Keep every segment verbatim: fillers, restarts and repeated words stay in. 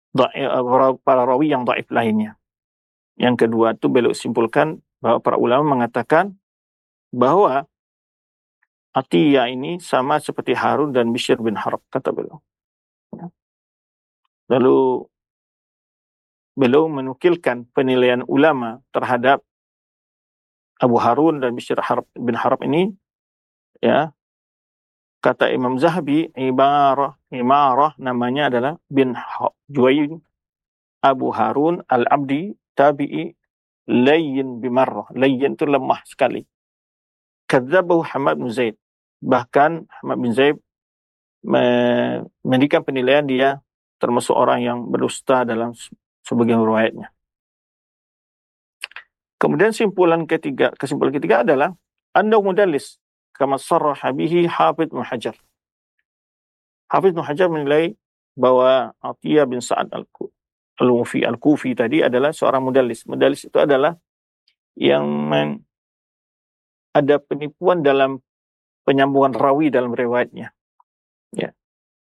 para rawi yang dhaif lainnya. Yang kedua itu beliau simpulkan bahwa para ulama mengatakan bahwa Atiyah ini sama seperti Harun dan Bishr bin Harb, kata beliau. Lalu beliau menukilkan penilaian ulama terhadap Abu Harun dan Bishr bin Harb ini, ya, kata Imam Zahabi, ibarah imarah namanya adalah bin Juwayn Abu Harun al-Abdi tabi'i layyin bimarrah. Layyin itu lemah sekali. Kadzabahu Hamad bin Zaid. Bahkan Hamad bin Zaid memberikan penilaian dia termasuk orang yang berdusta dalam sebagian riwayatnya. Kemudian simpulan ketiga, kesimpulan ketiga adalah annahu mudallis kama sarraha bihi Hafidz Ibnu Hajar. Hafidz Ibnu Hajar menilai bahwa Atiyah bin Sa'ad al-Kufi al-Kufi tadi adalah seorang mudallis. Mudallis itu adalah yang men, ada penipuan dalam penyambungan rawi dalam riwayatnya. Ya.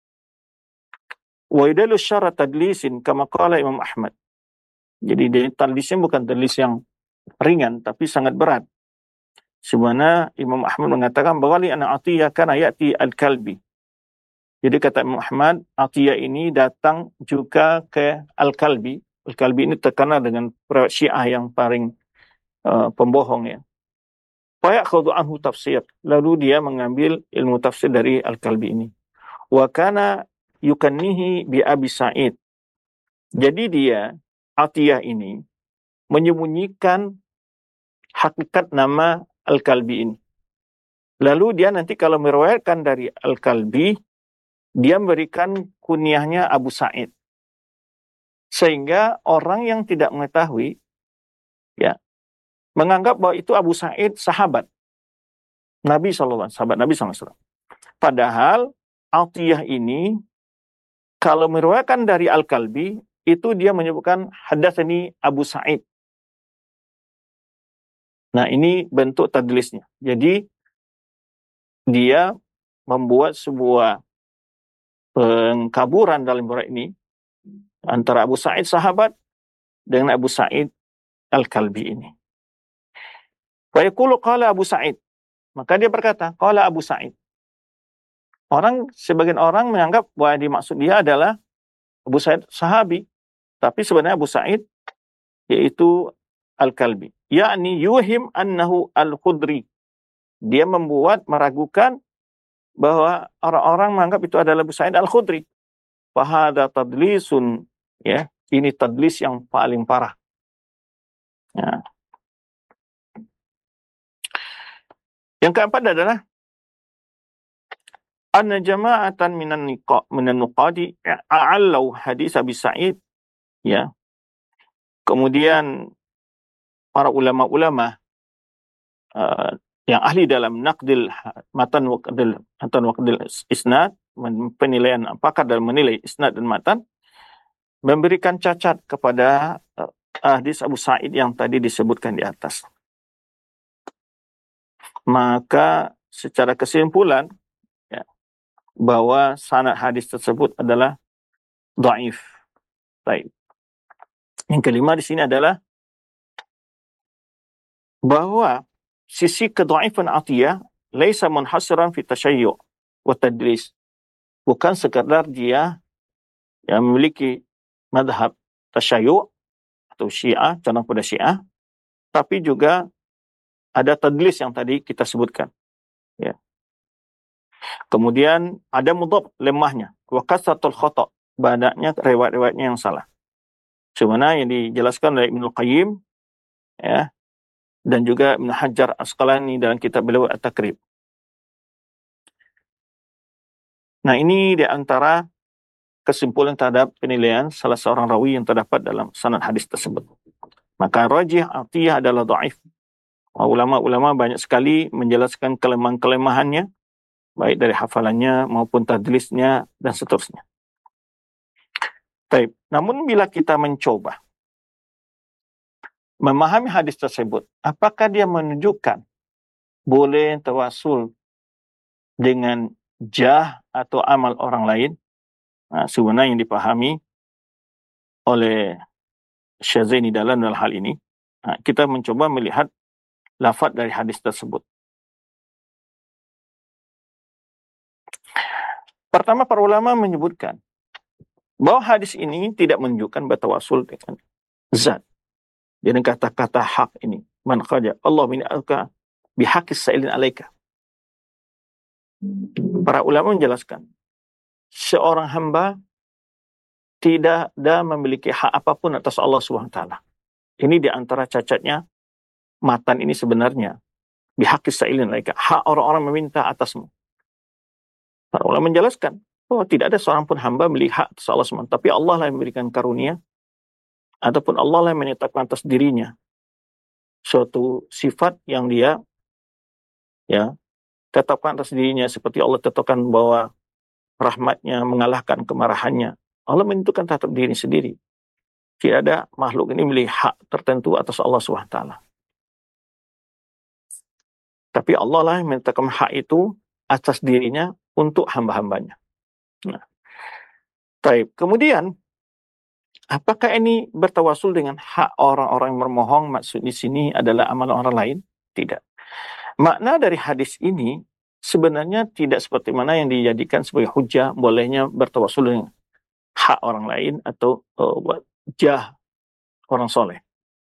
Wa yudalu syara tadlisin kama qala Imam Ahmad. Jadi tadlisnya bukan tadlis yang ringan tapi sangat berat. Sebenarnya Imam Ahmad mengatakan bahwa li anna Atiyah kana ya'ti al-Kalbi. Jadi kata Imam Ahmad, Atiyah ini datang juga ke Al-Kalbi. Al-Kalbi ini terkenal dengan Syiah yang paling uh, pembohong, ya. Fa ya'khudhu anhu tafsir. Lalu dia mengambil ilmu tafsir dari Al-Kalbi ini. Wa kana yukannihi bi Abi Sa'id. Jadi dia, Atiyah ini, menyembunyikan hakikat nama Al-Kalbi ini. Lalu dia nanti kalau meriwayatkan dari Al-Kalbi, dia memberikan kunyahnya Abu Sa'id. Sehingga orang yang tidak mengetahui, ya, menganggap bahwa itu Abu Sa'id sahabat Nabi shallallahu alaihi wasallam, sahabat Nabi shallallahu alaihi wasallam. Padahal Atiyah ini kalau meriwayatkan dari Al-Kalbi, itu dia menyebutkan hadatsani Abu Sa'id. Nah, ini bentuk tadlisnya. Jadi dia membuat sebuah pengkaburan dalam riwayat ini antara Abu Sa'id sahabat dengan Abu Sa'id Al-Kalbi ini. Wa yaqulu qala Abu Sa'id. Maka dia berkata, qala Abu Sa'id. Orang, sebagian orang menganggap bahwa dimaksud dia adalah Abu Sa'id sahabi. Tapi sebenarnya Abu Sa'id yaitu Al-Kalbi. Yakni yuhim annahu Al-Khudri. Dia membuat, meragukan bahwa orang-orang menganggap itu adalah Abu Sa'id Al-Khudri. Fahada tadlisun, ya, ini tadlis yang paling parah. Ya. Yang keempat adalah anna jama'atan minan niqa minan nuqadi a'allau hadis Abi Sa'id, ya. Kemudian para ulama-ulama uh, yang ahli dalam naqdil matan waqdil matan waqdil isnad, penilaian pakar dalam menilai isnad dan matan, memberikan cacat kepada uh, hadis Abu Sa'id yang tadi disebutkan di atas. Maka secara kesimpulan, ya, bahwa sanad hadis tersebut adalah dhaif. Baik. Yang kelima di sini adalah bahwa sisi kedhaifan Atiyah laisa munhasiran fi tashayyu' wa tadlis. Bukan sekadar dia yang memiliki madhab tashayyu' atau Syiah, condong pada Syiah, tapi juga ada tadlis yang tadi kita sebutkan, ya. Kemudian ada mudhab, lemahnya, wa kasratul khata', banyaknya riwayat-riwayatnya yang salah. Sebenarnya yang dijelaskan oleh Ibnu Qayyim, ya, dan juga Ibnu Hajar Asqalani dalam kitab beliau At-Taqrib. Nah, ini di antara kesimpulan terhadap penilaian salah seorang rawi yang terdapat dalam sanad hadis tersebut. Maka rajih Atiyah adalah dhaif. Ulama-ulama banyak sekali menjelaskan kelemahan-kelemahannya, baik dari hafalannya maupun tadlisnya dan seterusnya. Baik. Namun bila kita mencoba memahami hadis tersebut, apakah dia menunjukkan boleh tawasul dengan jah atau amal orang lain? Nah, sebenarnya yang dipahami oleh Syazini dalam hal ini, nah, kita mencoba melihat lafaz dari hadis tersebut. Pertama, para ulama menyebutkan bahwa hadis ini tidak menunjukkan bertawasul dengan zat. Dengan kata-kata hak ini, man khaja Allah min alka bihaqqis sa'ilin alaika. Para ulama menjelaskan, seorang hamba tidak ada memiliki hak apapun atas Allah subhanahu wa taala. Ini di antara cacatnya matan ini sebenarnya. Bihaqqis sa'ilin alaika, hak orang-orang meminta atasmu. Para ulama menjelaskan bahwa tidak ada seorang pun hamba memiliki hak atas Allah subhanahu wa taala, tapi Allah lah yang memberikan karunia, ataupun Allah lah yang menetapkan atas dirinya suatu sifat yang dia ya tetapkan atas dirinya, seperti Allah tetapkan bahwa rahmatnya mengalahkan kemarahannya. Allah menentukan terhadap diri sendiri. Tidak ada makhluk ini memiliki hak tertentu atas Allah subhanahu wa taala. Tapi Allah lah yang menetapkan hak itu atas dirinya untuk hamba-hambanya. Nah, baik. Kemudian, apakah ini bertawasul dengan hak orang-orang yang bermohon? Maksud di sini adalah amalan orang lain? Tidak. Makna dari hadis ini sebenarnya tidak seperti mana yang dijadikan sebagai hujah bolehnya bertawasul dengan hak orang lain atau uh, jah orang soleh.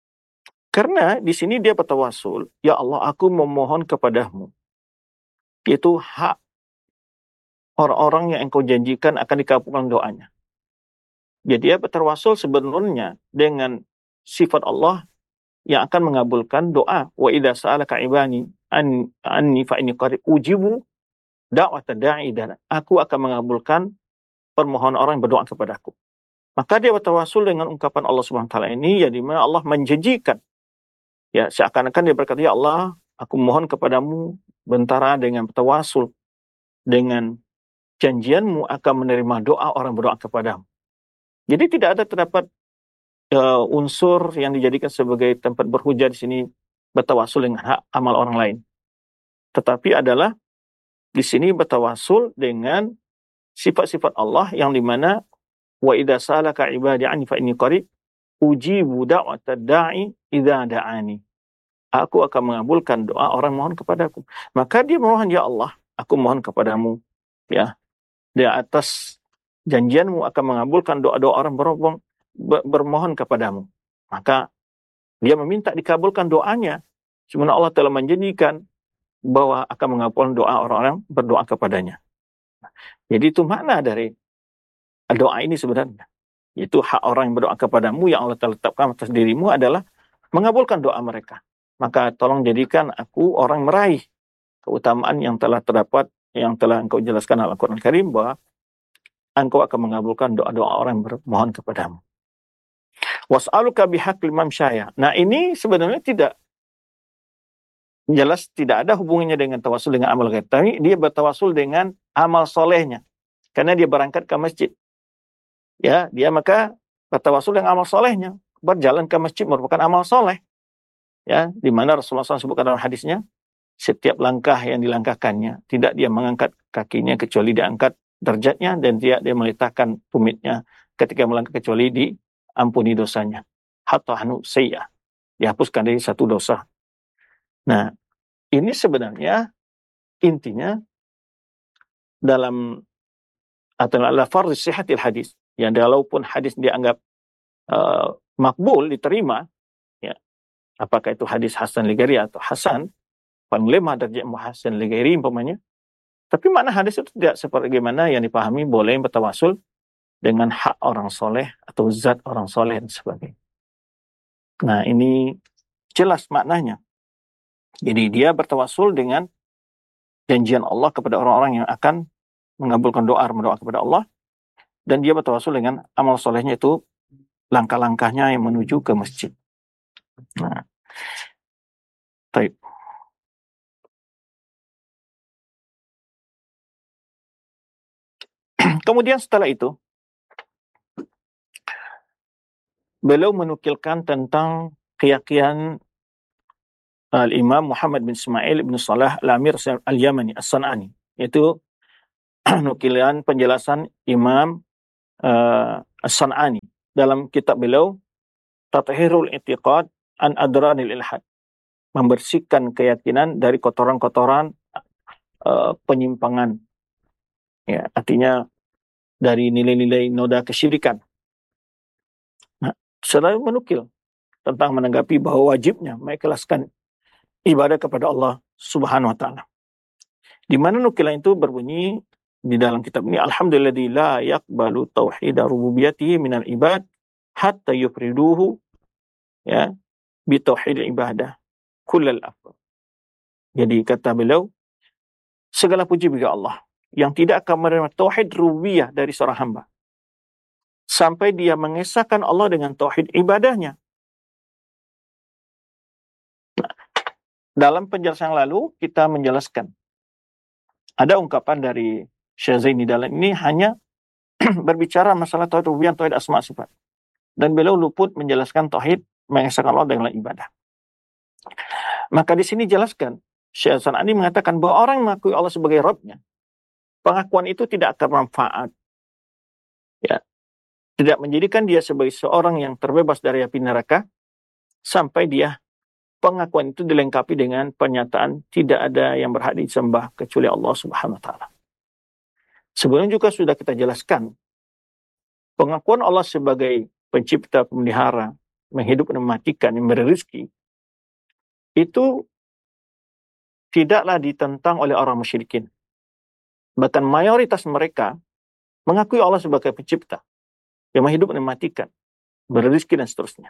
Karena di sini dia bertawasul, ya Allah, aku memohon kepadamu, yaitu hak orang-orang yang engkau janjikan akan dikabulkan doanya. Jadi dia bertawasul sebenarnya dengan sifat Allah yang akan mengabulkan doa. Wa idza sa'alaka ibani an anni fa inni qarib ujibu da'wata da'i, dan aku akan mengabulkan permohonan orang yang berdoa kepadaku. Maka dia bertawasul dengan ungkapan Allah Subhanahu wa taala ini, ya di mana Allah menjanjikan, ya seakan-akan dia berkata, ya Allah, aku mohon kepadamu bentara dengan bertawasul dengan janjianmu akan menerima doa orang berdoa kepadamu. Jadi tidak ada terdapat uh, unsur yang dijadikan sebagai tempat berhujah di sini bertawasul dengan hak amal orang lain. Tetapi adalah di sini bertawasul dengan sifat-sifat Allah yang dimana wa idza salaka ibadi anni fa inni qarib ujibu da'wata da'i idza da'ani. Aku akan mengabulkan doa orang mohon kepadaku. Maka dia mohon, ya Allah, aku mohon kepadamu, ya, di atas janjianmu akan mengabulkan doa-doa orang bermohon, bermohon kepadamu. Maka dia meminta dikabulkan doanya, sebenarnya Allah telah menjanjikan bahwa akan mengabulkan doa orang-orang berdoa kepadanya. Jadi itu makna dari doa ini sebenarnya. Itu hak orang yang berdoa kepadamu yang Allah telah tetapkan atas dirimu adalah mengabulkan doa mereka. Maka tolong jadikan aku orang meraih keutamaan yang telah terdapat, yang telah engkau jelaskan dalam Al-Quran Karim, bahwa engkau akan mengabulkan doa-doa orang yang bermohon kepadamu. Was'aluka bihaqqil mamsyaya. Nah, ini sebenarnya tidak jelas, tidak ada hubungannya dengan tawasul dengan amal ghaib. Tapi dia bertawasul dengan amal solehnya. Karena dia berangkat ke masjid. Ya, dia maka bertawasul dengan amal solehnya. Berjalan ke masjid merupakan amal soleh. Ya, di mana Rasulullah shallallahu alaihi wasallam sebutkan dalam hadisnya, setiap langkah yang dilangkahkannya, tidak dia mengangkat kakinya kecuali diangkat derajatnya, dan tidak dia meletakkan tumitnya ketika melangkah kecuali diampuni dosanya. Hatta hanu sayya, dihapuskan dari satu dosa. Nah, ini sebenarnya intinya dalam atau ala fardhu sihhatil hadis, yang walaupun hadis dianggap uh, makbul, diterima, ya, apakah itu hadis hasan li ghairi atau hasan, paling lemah derajat muhassan li ghairi umpamanya, tapi makna hadis itu tidak seperti bagaimana yang dipahami boleh bertawasul dengan hak orang soleh atau zat orang soleh dan sebagainya. Nah, ini jelas maknanya. Jadi dia bertawasul dengan janjian Allah kepada orang-orang yang akan mengabulkan doa, berdoa kepada Allah, dan dia bertawasul dengan amal solehnya, itu langkah-langkahnya yang menuju ke masjid. Nah, baik. Kemudian setelah itu, beliau menukilkan tentang keyakinan Al-Imam Muhammad bin Ismail bin Salah Al-Amir Al-Yamani As-San'ani, yaitu nukilan penjelasan Imam uh, As-San'ani dalam kitab beliau Tathhirul I'tiqad an Adranil Ilhad, membersihkan keyakinan dari kotoran-kotoran uh, penyimpangan. Ya, artinya dari nilai-nilai noda kesyirikan. Nah, selalu menukil tentang menanggapi bahwa wajibnya mengikhlaskan ibadah kepada Allah Subhanahu wa taala. Di mana nukilan itu berbunyi di dalam kitab ini, alhamdulilladzi la yaqbalu tauhid rububiyyatihi minal ibad hatta yufriduhu ya bi tauhid ibadah kullal afdal. Jadi kata beliau, segala puji bagi Allah yang tidak akan menerima tauhid rububiyah dari seorang hamba sampai dia mengesahkan Allah dengan tauhid ibadahnya. Nah, dalam penjelasan yang lalu kita menjelaskan ada ungkapan dari Syekh Zaini dalam ini hanya berbicara masalah tauhid rububiyah, tauhid asma sifat. Dan beliau luput menjelaskan tauhid mengesahkan Allah dengan ibadah. Maka di sini jelaskan Syekh San'ani mengatakan bahwa orang mengakui Allah sebagai Rabb-nya, pengakuan itu tidak akan manfaat. Ya, tidak menjadikan dia sebagai seorang yang terbebas dari api neraka sampai dia pengakuan itu dilengkapi dengan pernyataan tidak ada yang berhak disembah kecuali Allah Subhanahu wa taala. Sebelumnya juga sudah kita jelaskan pengakuan Allah sebagai pencipta, pemelihara, menghidup dan mematikan, yang memberi rezeki, itu tidaklah ditentang oleh orang musyrikin. Bahkan mayoritas mereka mengakui Allah sebagai pencipta, yang menghidup dan mematikan, memberi rezeki dan seterusnya.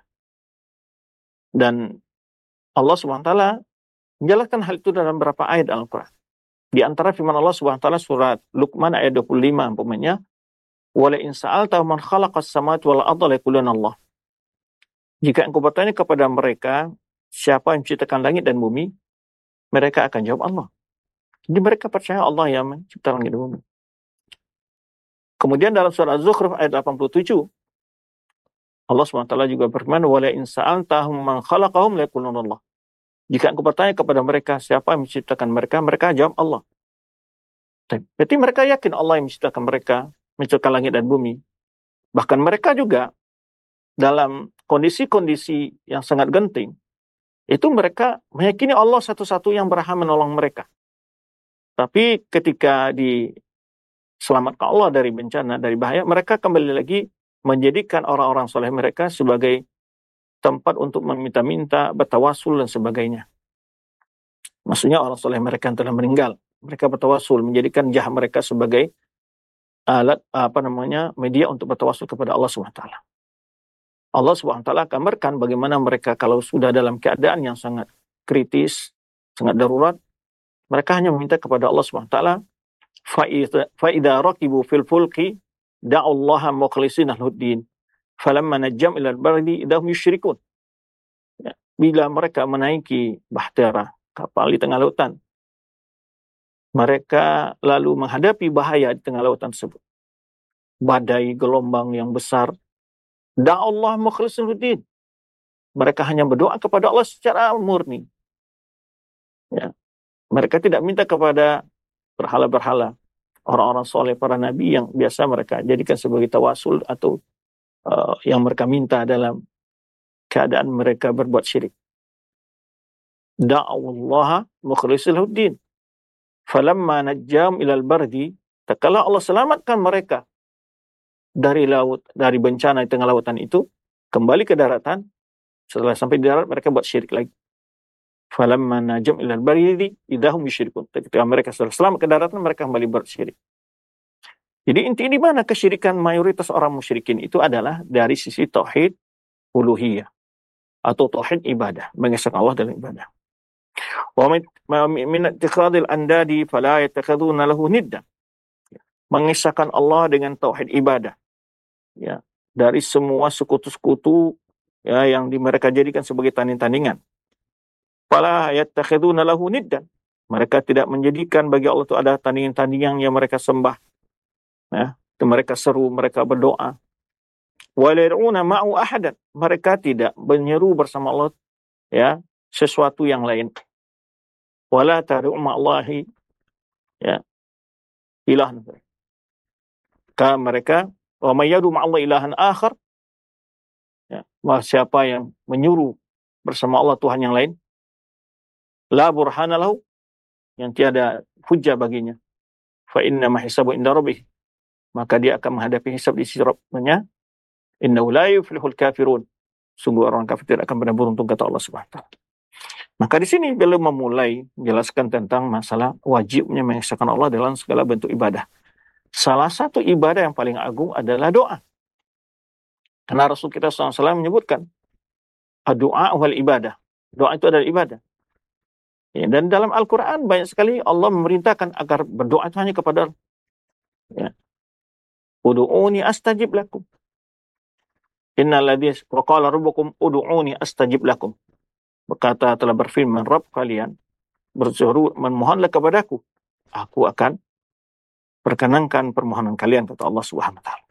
Dan Allah subhanahu wa taala menjelaskan hal itu dalam beberapa ayat Al-Quran. Di antara firman Allah subhanahu wa taala surat Luqman ayat dua puluh lima umpamanya, wala in sa'alta man khalaqas samawati wal arda la yaquluna Allah. Jika engkau bertanya kepada mereka siapa yang menciptakan langit dan bumi, mereka akan jawab Allah. Jadi mereka percaya Allah yang menciptakan langit dan bumi. Kemudian dalam surah Az-Zukhruf ayat delapan puluh tujuh, Allah subhanahu wa taala juga berfirman, wala in sa'altahum man khalaqahum la yaquluna Allah. Jika engkau bertanya kepada mereka siapa yang menciptakan mereka, mereka jawab Allah. Berarti mereka yakin Allah yang menciptakan mereka, menciptakan langit dan bumi. Bahkan mereka juga dalam kondisi-kondisi yang sangat genting, itu mereka meyakini Allah satu-satu yang berhak menolong mereka. Tapi ketika diselamatkan Allah dari bencana, dari bahaya, mereka kembali lagi menjadikan orang-orang soleh mereka sebagai tempat untuk meminta-minta, bertawasul dan sebagainya. Maksudnya orang soleh mereka yang telah meninggal, mereka bertawasul, menjadikan jah mereka sebagai alat apa namanya media untuk bertawasul kepada Allah subhanahu wa taala. Allah subhanahu wa taala gambarkan bagaimana mereka kalau sudah dalam keadaan yang sangat kritis, sangat darurat, mereka hanya meminta kepada Allah subhanahu wa taala, fa idza raqibu fil fulki da'ullaha mukhlishina lahu-ddin falamma najjam ilal bardi idahum yusyrikun. Ya, bila mereka menaiki bahtera, kapal di tengah lautan, mereka lalu menghadapi bahaya di tengah lautan tersebut, badai, gelombang yang besar, da'allah mukhlishin lahu-ddin, mereka hanya berdoa kepada Allah secara murni. Ya, mereka tidak minta kepada berhala-berhala, orang-orang soleh, para nabi yang biasa mereka jadikan sebagai tawasul atau Uh, yang mereka minta dalam keadaan mereka berbuat syirik. Da'awallaha mukhlishin lahu-ddin falamma najjam ilal bardi, tatkala Allah selamatkan mereka dari laut, dari bencana di tengah lautan itu, kembali ke daratan, setelah sampai di darat mereka buat syirik lagi. Falamma najjam ilal bardi idahum yusyrikun, ketika mereka setelah selamat ke daratan mereka kembali buat syirik. Jadi inti di mana kesyirikan mayoritas orang musyrikin itu adalah dari sisi tauhid uluhiyah atau tauhid ibadah, mengesahkan Allah dalam ibadah. Wa min i'tiqadil andadi fala yattakhiduna lahu nidda. Mengesahkan Allah dengan tauhid ibadah. Ya, dari semua sekutu-sekutu ya yang di mereka jadikan sebagai tanding-tandingan. Fala yattakhiduna lahu nidda. Mereka tidak menjadikan bagi Allah itu ada tandingan-tandingan yang mereka sembah. Ya, mereka seru, mereka berdoa. Wa la yad'una ma'u ahadan, mereka tidak menyeru bersama Allah ya sesuatu yang lain. Wala tad'u ma'allahi ya ilahan. Ka mereka wa may yad'u ma'allahi ilahan akhar siapa yang menyuruh bersama Allah Tuhan yang lain, la burhana lahu, yang tiada hujah baginya, fa inna ma hisabu inda rabbih, maka dia akan menghadapi hisab di sisi Rabbnya. Innahu la yuflihul kafirun, sungguh orang kafir tidak akan benar beruntung, kata Allah Subhanahu wa taala. Maka di sini beliau memulai menjelaskan tentang masalah wajibnya mengesahkan Allah dalam segala bentuk ibadah. Salah satu ibadah yang paling agung adalah doa. Karena Rasul kita shallallahu alaihi wasallam menyebutkan doa wal ibadah. Doa itu adalah ibadah. Ya, dan dalam Al-Quran banyak sekali Allah memerintahkan agar berdoa hanya kepada ya. Udu'uni astajib lakum. Innal ladzi wa qala rabbukum ud'uni astajib lakum. Berkata telah berfirman Rabb kalian, berseru memohonlah kepadaku, aku akan perkenankan permohonan kalian, kata Allah Subhanahu wa taala.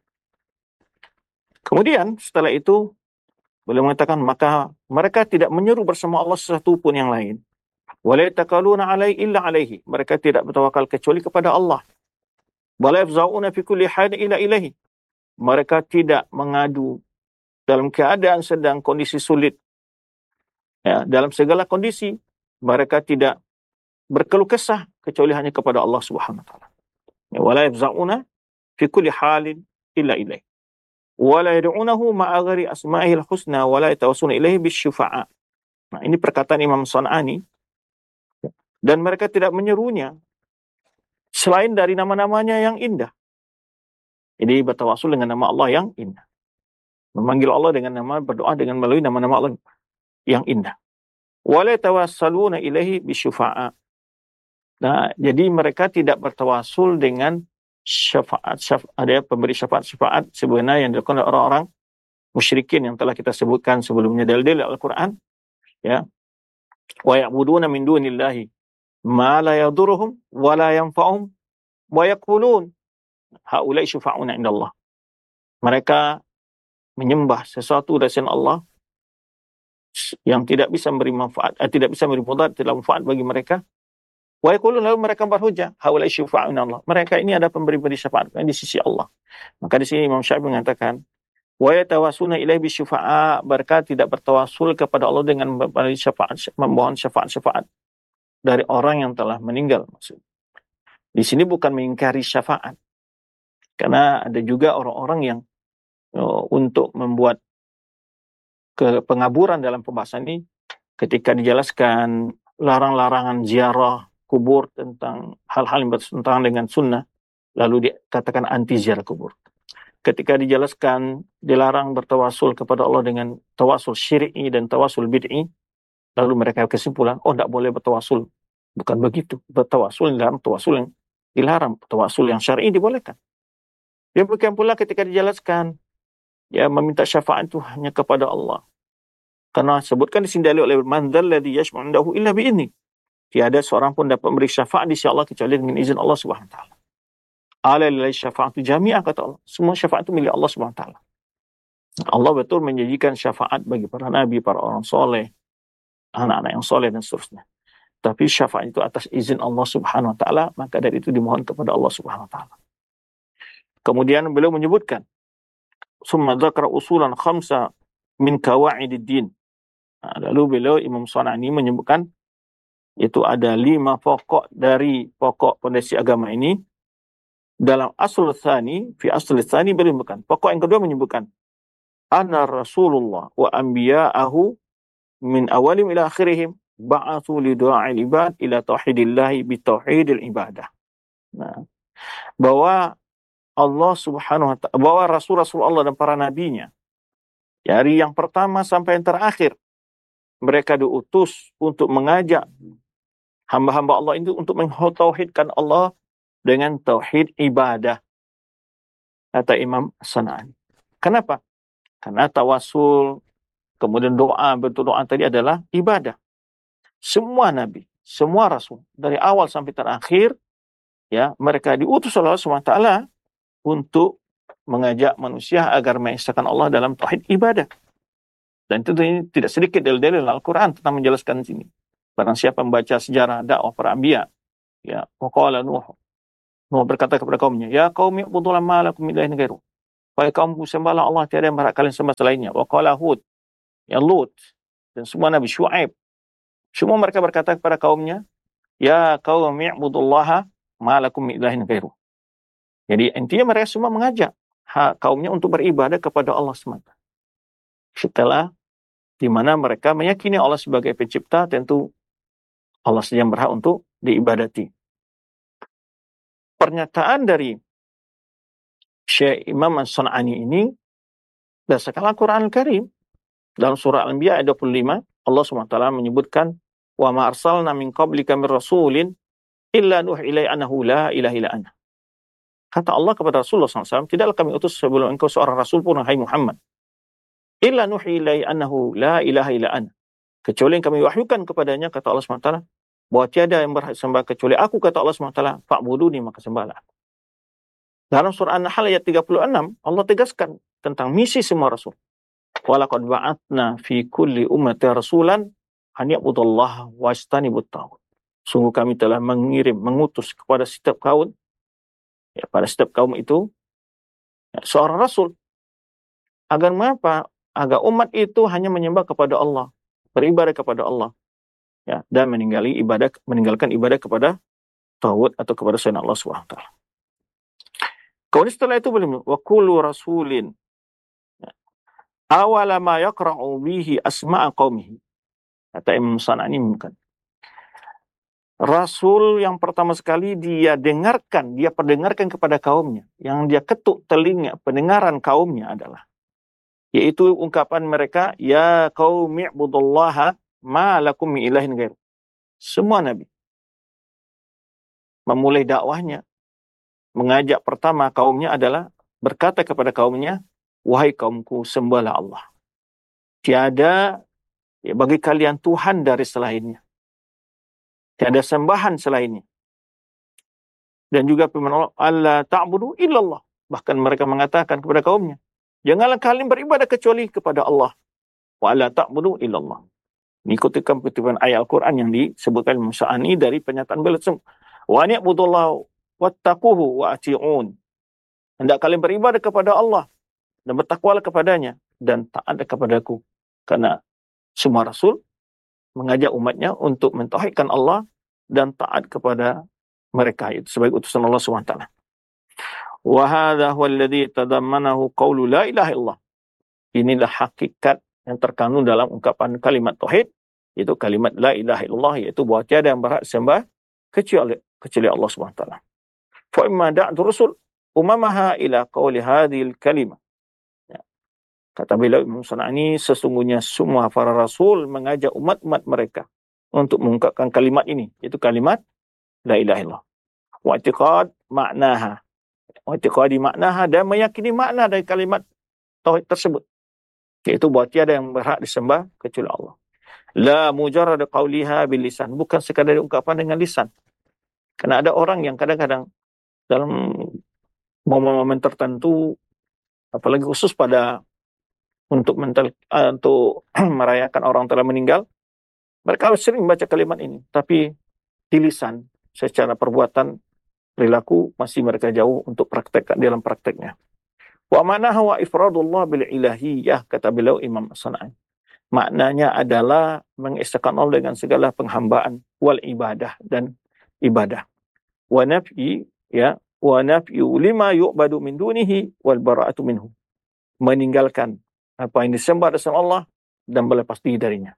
Kemudian setelah itu beliau mengatakan, maka mereka tidak menyeru bersama Allah sesuatu pun yang lain. Wala yatakaluna alaihi illa alaihi. Mereka tidak bertawakal kecuali kepada Allah. Wala yafza'una fi kulli halin illa ilaihi. Mereka tidak mengadu dalam keadaan sedang kondisi sulit. Ya, dalam segala kondisi mereka tidak berkeluh kesah kecuali hanya kepada Allah Subhanahu wa taala. Ya, wala yafza'una fi kulli halin illa ilaihi. Wala yad'unahu ma'a ghairi asma'ihil husna wala yatawassaluna ilaihi bisyufa'a. Nah, ini perkataan Imam San'ani. Dan mereka tidak menyerunya selain dari nama-namanya yang indah. Jadi bertawassul dengan nama Allah yang indah. Memanggil Allah dengan nama, berdoa dengan melalui nama-nama Allah yang indah. Wala tawassaluna ilaihi bisyufa'a. Nah, jadi mereka tidak bertawassul dengan syafaat. Syafaat ada pemberi syafaat syafaat sebenarnya yang dilakukan oleh orang-orang musyrikin yang telah kita sebutkan sebelumnya dalil-dalil Al-Qur'an, ya. Wa ya'buduna min dunillahi ma la yadurruhum wa la yanfa'uhum wa yaqulun haula'i syufa'una indallah. Mereka menyembah sesuatu dari selain Allah yang tidak bisa memberi manfaat, eh, tidak bisa memberi mudarat, tidak manfaat bagi mereka. Wa yaqulun, lalu mereka berhujjah, haula'i syufa'una indallah. Mereka ini ada pemberi-pemberi syafaat di sisi Allah. Maka di sini Imam Syafi'i mengatakan, wa yatawassaluna ilaihi bisyufa'a, mereka tidak bertawassul kepada Allah dengan memberi syafaat, memohon syafaat-syafaat dari orang yang telah meninggal. Maksud di sini bukan mengingkari syafaat, karena ada juga orang-orang yang uh, untuk membuat ke pengaburan dalam pembahasan ini, ketika dijelaskan larang-larangan ziarah kubur tentang hal-hal yang bertentangan dengan sunnah, lalu dikatakan anti ziarah kubur. Ketika dijelaskan dilarang bertawasul kepada Allah dengan tawasul syir'i dan tawasul bid'i, lalu mereka kesimpulan, oh tidak boleh bertawasul. Bukan begitu. Bertawasul dalam tawasul yang dilarang. Tawasul yang syar'i dibolehkan. Demikian pula ketika dijelaskan, ya meminta syafaat itu hanya kepada Allah. Karena sebutkan di sini dalil oleh man dzalladzi yashfa'u 'indahu illa bi'idznih. Tiada seorang pun dapat memberi syafaat di sisi Allah kecuali dengan izin Allah Subhanahu wa taala. Ala lillahi syafa'atu jami'ah, kata Allah. Semua syafaat itu milik Allah Subhanahu wa taala. Allah betul menjanjikan syafaat bagi para nabi, para orang soleh, anak-anak yang soleh dan seterusnya. Tapi syafaat itu atas izin Allah Subhanahu wa taala, maka dari itu dimohon kepada Allah Subhanahu wa taala. Kemudian beliau menyebutkan, summa dzakara usulan khamsa min qawaidid din. Nah, lalu beliau Imam San'ani menyebutkan itu ada lima pokok dari pokok pondasi agama ini. Dalam aslul tsani, fi aslul tsani beliau menyebutkan, pokok yang kedua menyebutkan anna Rasulullah wa anbiya'ahu min awalim ila akhirihim ba'atsu li du'a'il ibad ila tauhidillahi bi tauhidil ibadah. Nah, bahwa Allah Subhanahu wa taala, bahwa Rasul-Rasul Allah dan para nabinya dari yang pertama sampai yang terakhir mereka diutus untuk mengajak hamba-hamba Allah itu untuk mentauhidkan Allah dengan tauhid ibadah, kata Imam San'ani. Kenapa? Karena tawasul, kemudian doa, bentuk doa tadi adalah ibadah. Semua nabi, semua rasul dari awal sampai terakhir, ya, mereka diutus oleh Allah Subhanahu wa taala untuk mengajak manusia agar mengesahkan Allah dalam tauhid ibadah. Dan itu ini tidak sedikit dalil-dalil Al-Qur'an tentang menjelaskan sini. Barang siapa membaca sejarah dakwah para anbiya, ya, waqala Nuh, Nuh berkata kepada kaumnya, ya qaumi ibudullaha ma lakum min ilahin ghairuh. Wahai kaumku, sembahlah Allah, tiada yang berhak kalian sembah selainnya. Waqala Hud, ya Lut, dan semua Nabi Syuaib. Semua mereka berkata kepada kaumnya, ya qaumi ibudullaha ma lakum min ilahin ghairuh. Jadi intinya mereka semua mengajak ha, kaumnya untuk beribadah kepada Allah semata. Setelah di mana mereka meyakini Allah sebagai pencipta, tentu Allah saja yang berhak untuk diibadati. Pernyataan dari Syekh Imam As-Sun'ani ini berdasarkan Al-Quran Al-Karim. Dalam surah Al-Anbiya ayat dua puluh lima, Allah subhanahu wa taala menyebutkan, wa ma arsalna min qablika min rasulin illa nuhi ilaihi annahu la ilaha illa ana. Kata Allah kepada Rasulullah shallallahu alaihi wasallam, tidaklah kami utus sebelum engkau seorang rasul pun, hai Muhammad, illa nuhi ilaihi annahu la ilaha illa ana. Kecuali yang kami wahyukan kepadanya, kata Allah subhanahu wa taala, bahwa tiada yang berhak sembah kecuali aku, kata Allah subhanahu wa taala, fa'buduni, maka sembahlah. Dalam surah An-Nahl ayat tiga puluh enam, Allah tegaskan tentang misi semua rasul. Walaqad ba'atna fi kulli ummati rasulan an ya'budullaha wajtanibut taghut. Sungguh kami telah mengirim, mengutus kepada setiap kaum, ya, pada setiap kaum itu ya, seorang rasul. Agar mengapa? Agar umat itu hanya menyembah kepada Allah, beribadah kepada Allah, ya, dan meninggali ibadah, meninggalkan ibadah kepada taghut atau kepada selain Allah subhanahu wa taala. Kemudian setelah itu belum wa kullu rasulin awala ma yaqra'u bihi asma'a qaumihi. Kata Imam San'ani bukan. Rasul yang pertama sekali dia dengarkan, dia perdengarkan kepada kaumnya, yang dia ketuk telinga pendengaran kaumnya adalah yaitu ungkapan mereka, ya qaumi ibudullaha ma lakum min ilahin ghairuh. Semua nabi memulai dakwahnya, mengajak pertama kaumnya adalah berkata kepada kaumnya, wahai kaumku, sembahlah Allah. Tiada ya, bagi kalian Tuhan dari selainnya. Tiada sembahan selainnya. Dan juga firman Allah, alla ta'budu illallah. Bahkan mereka mengatakan kepada kaumnya, janganlah kalian beribadah kecuali kepada Allah. Wa alla ta'budu illallah. Ini kutipan ayat Al-Quran yang disebutkan Imam Sya'ani dari pernyataan beliau. Wa ni'budullah wattaquhu wa ati'un. Hendak kalian beribadah kepada Allah dan bertakwalah kepadanya dan taat kepadaku. Karena semua rasul mengajak umatnya untuk mentauhidkan Allah dan taat kepada mereka itu sebagai utusan Allah subhanahu wa taala. Wa hadha huwa alladhi tadammanahu qawlu la ilaha illallah. Inilah hakikat yang terkandung dalam ungkapan kalimat tauhid, yaitu kalimat la ilaha illallah, yaitu bahwa tiada yang berhak sembah kecuali kecuali Allah subhanahu wa taala. Fa imma da'tu rusul umamaha ila qawli hadhil kalimah. Kata beliau Imam San'ani, sesungguhnya semua para rasul mengajak umat-umat mereka untuk mengungkapkan kalimat ini, yaitu kalimat la ilaha illallah. Wa i'tiqad maknaha. Wa i'tiqadi maknaha, dan meyakini makna dari kalimat tauhid tersebut, yaitu bahwa tiada yang berhak disembah kecuali Allah. La mujarrad qawliha bil lisan, bukan sekadar ungkapan dengan lisan. Karena ada orang yang kadang-kadang dalam momen-momen tertentu, apalagi khusus pada untuk mental, uh, untuk merayakan orang telah meninggal, mereka sering baca kalimat ini, tapi di lisan secara perbuatan perilaku masih mereka jauh untuk praktekkan dalam prakteknya. Wa manaha wa ifradullah bil ilahiyah, kata beliau Imam As-San'ani. Maknanya adalah mengesahkan Allah dengan segala penghambaan, wal ibadah, dan ibadah. Wa nafyi, ya, wa nafyu lima yu'badu min dunihi wal bara'atu minhu. Meninggalkan apa yang disembah dengan Allah dan berlepas diri darinya.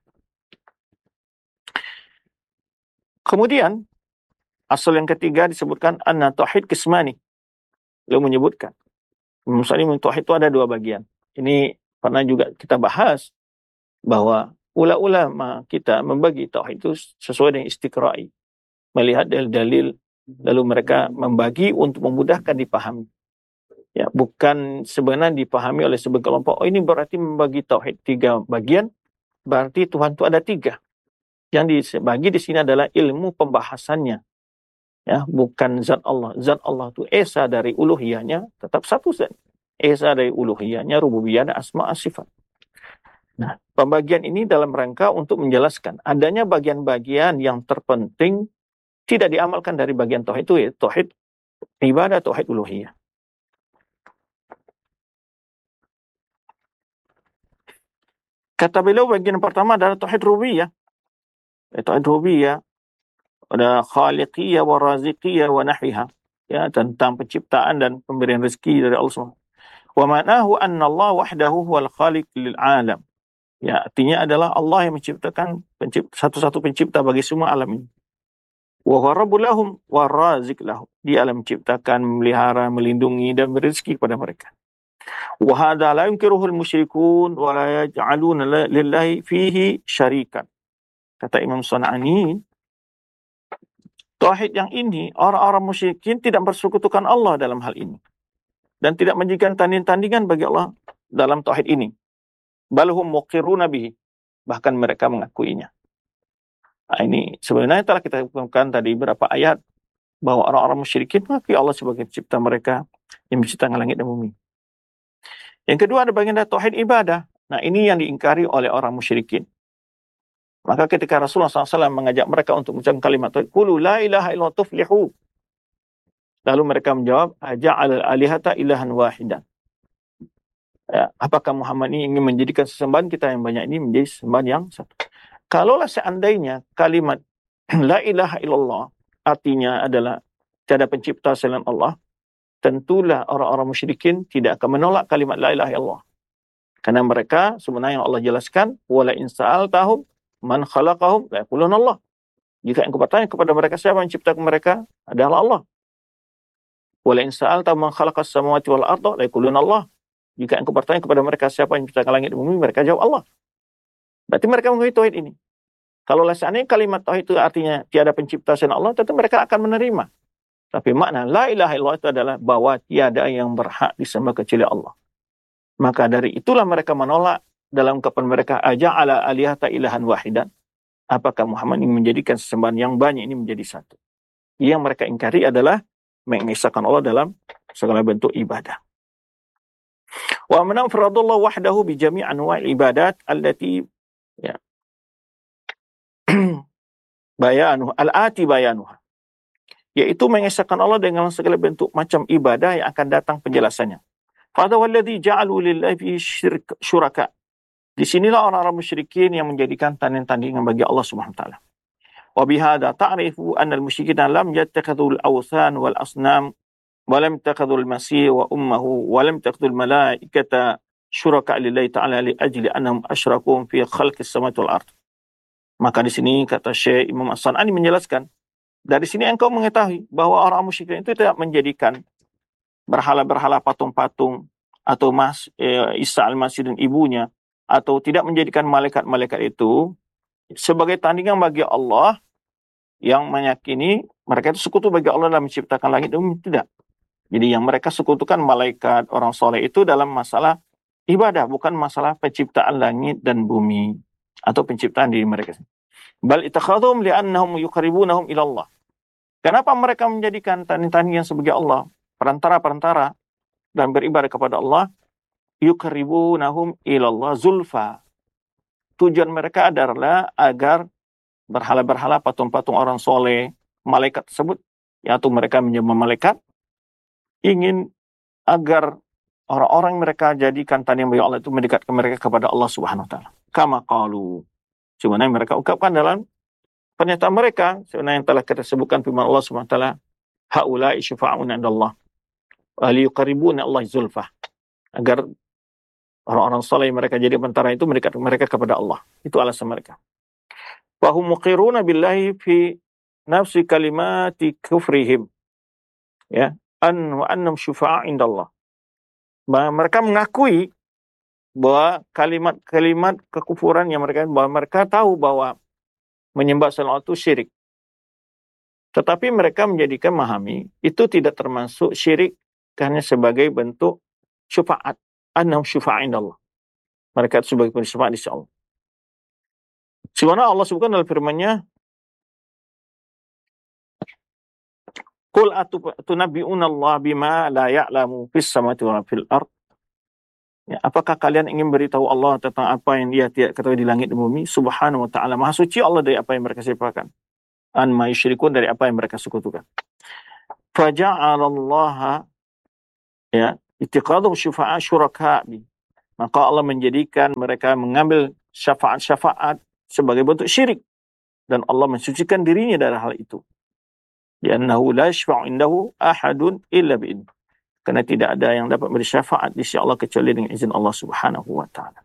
Kemudian asal yang ketiga disebutkan anna tauhid qismani. Beliau menyebutkan misalnya tauhid itu ada dua bagian. Ini pernah juga kita bahas bahwa ulama-ulama kita membagi tauhid itu sesuai dengan istiqra'i, melihat dalil-dalil, lalu mereka membagi untuk memudahkan dipahami. Ya, bukan sebenarnya dipahami oleh sebagian kelompok, oh ini berarti membagi tauhid tiga bagian, berarti Tuhan itu ada tiga. Yang dibagi di sini adalah ilmu pembahasannya. Ya, bukan zat Allah. Zat Allah itu esa dari uluhiyahnya, tetap satu zat. Esa dari uluhiyahnya, rububiyah, dan asma' sifat. Nah, pembagian ini dalam rangka untuk menjelaskan adanya bagian-bagian yang terpenting tidak diamalkan dari bagian tauhid itu, ya, tauhid ibadah, tauhid uluhiyah. Kata beliau bagian pertama adalah tauhid rububiyah. Tauhid rububiyah, ada khaliqiyah wa raziqiyah wa nahwiha. Ya, tentang penciptaan dan pemberian rezeki dari Allah subhanahu wa taala. Wa ma'nahu anna Allah wahdahu huwal khaliq lil alam. Ya, artinya adalah Allah yang menciptakan pencipta, satu-satu pencipta bagi semua alam ini. Wa huwa rabbul lahum wa raziq lahum. Dia alam menciptakan, memelihara, melindungi dan berezeki kepada mereka. Wa hadza la yunkiruhu al-musyrikun wa la yaj'aluna lillahi fihi syarikan. Kata Imam San'ani, tauhid yang ini orang-orang musyrikin tidak bersekutukan Allah dalam hal ini dan tidak menjadikan tanding-tandingan bagi Allah dalam tauhid ini. Balhum muqirruna bihi, bahkan mereka mengakuinya. Nah, ini sebenarnya telah kita hukumkan tadi beberapa ayat bahwa orang-orang musyrikin mengakui Allah sebagai pencipta mereka yang menciptakan langit dan bumi. Yang kedua ada bagian dari tauhid ibadah. Nah, ini yang diingkari oleh orang musyrikin. Maka ketika Rasulullah shallallahu alaihi wasallam mengajak mereka untuk mengucapkan kalimat tauhid, qulu la ilaha illallah tuflihu. Lalu mereka menjawab, aja'al alihata ilahan wahidan. Ya, apakah Muhammad ini ingin menjadikan sesembahan kita yang banyak ini menjadi sesembahan yang satu? Kalaulah seandainya kalimat la ilaha illallah artinya adalah tiada pencipta selain Allah, tentulah orang-orang musyrikin tidak akan menolak kalimat la ilaha illallah. Karena mereka sebenarnya yang Allah jelaskan, wala in sa'altahum man khalaqahum la yaquluna Allah. Jika engkau bertanya kepada mereka siapa yang menciptakan mereka, adalah Allah. Wala in sa'altahum man khalaqas samawati wal arda la yaquluna Allah. Jika engkau bertanya kepada mereka siapa yang menciptakan langit dan bumi, mereka jawab Allah. Berarti mereka mengakui tauhid ini. Kalau seandainya kalimat tauhid itu artinya tiada pencipta selain Allah, tentu mereka akan menerima. Tapi makna la ilaha illallah itu adalah bahwa tiada yang berhak disembah kecuali Allah. Maka dari itulah mereka menolak dalam ungkapan mereka aja'ala alihata ilahan wahidan. Apakah Muhammad ingin menjadikan sesembahan yang banyak ini menjadi satu? Yang mereka ingkari adalah mengesahkan Allah dalam segala bentuk ibadah. Wa man faradallahu wahdahu bi jami' anwa'il ibadat allati ya bayanuh al-ati bayanuha, yaitu mengesahkan Allah dengan segala bentuk macam ibadah yang akan datang penjelasannya. Fadha walladhi ja'alu lillahi fi syirk syuraka. Di sinilah orang-orang musyrikin yang menjadikan tanding-tandingan bagi Allah Subhanahu wa taala. Wa bihadza ta'rifu anna al-musyrikina lam yattakhidhu al-awthan wal asnam wa lam yattakhidhu al-masih wa ummuhu wa lam yattakhidhu al-malaikata syuraka lillahi ta'ala li ajli annahum asyraku fi khalqis samawati wal ardh. Maka di sini kata Syekh Imam As-San'ani menjelaskan, dari sini engkau mengetahui bahwa orang musyrikin itu tidak menjadikan berhala-berhala patung-patung atau mas eh, Isa al-Masih dan ibunya, atau tidak menjadikan malaikat-malaikat itu sebagai tandingan bagi Allah yang meyakini mereka itu sekutu bagi Allah dalam menciptakan langit dan bumi. Tidak. Jadi yang mereka sekutukan malaikat, orang soleh itu dalam masalah ibadah, bukan masalah penciptaan langit dan bumi atau penciptaan diri mereka. Bal ittakhadhum li'annahum yuqarribunahum ila Allah. Kenapa mereka menjadikan tanding-tandingan sebagai Allah, perantara-perantara dan beribadah kepada Allah? Yuqarribunahum ila Allah zulfa. Tujuan mereka adalah agar berhala-berhala, patung-patung orang soleh, malaikat tersebut, yaitu mereka menyembah malaikat, ingin agar orang-orang mereka jadikan tandingan bagi Allah itu mendekatkan mereka kepada Allah Subhanahu wa taala. Kama qalu. Sebenarnya mereka ungkapkan dalam pernyataan mereka, sebenarnya yang telah kita sebutkan firman Allah Subhanahu wa taala, haula'i syufa'una 'indallah wa liyuqarribuna Allah zulfah. Agar orang-orang saleh mereka jadi perantara itu mendekat mereka kepada Allah. Itu alasan mereka. Wa hum muqirruna billahi fi nafsi kalimati kufrihim. Ya, an wa annam syufa'a 'indallah. Mereka mengakui bahwa kalimat-kalimat kekufuran yang mereka, bahwa mereka tahu bahwa menyembah selain Allah itu syirik. Tetapi mereka menjadikan memahami itu tidak termasuk syirik hanya sebagai bentuk syafaat. Annahum syufa'a indallah. Mereka itu sebagai syafaat di sisi Allah. Sebenarnya Allah sebutkan dalam firman-Nya, qul atunabbi'una Allah bima la ya'lamu fis samawati wa fil ard. Ya, apakah kalian ingin beritahu Allah tentang apa yang Dia tidak ketahui di langit dan bumi? Subhanahu wa ta'ala, maha suci Allah dari apa yang mereka sekutukan. An ma yusyrikun, dari apa yang mereka sekutukan. Faja'alallaha ya ittikhadhum syufa'a syuraka. Maka Allah menjadikan mereka mengambil syafaat-syafaat sebagai bentuk syirik, dan Allah mensucikan dirinya dari hal itu. Li'annahu la yashfa'u indahu ahadun illa bi'idnih. Karena tidak ada yang dapat beri syafaat di sisi Allah kecuali dengan izin Allah Subhanahu wa taala.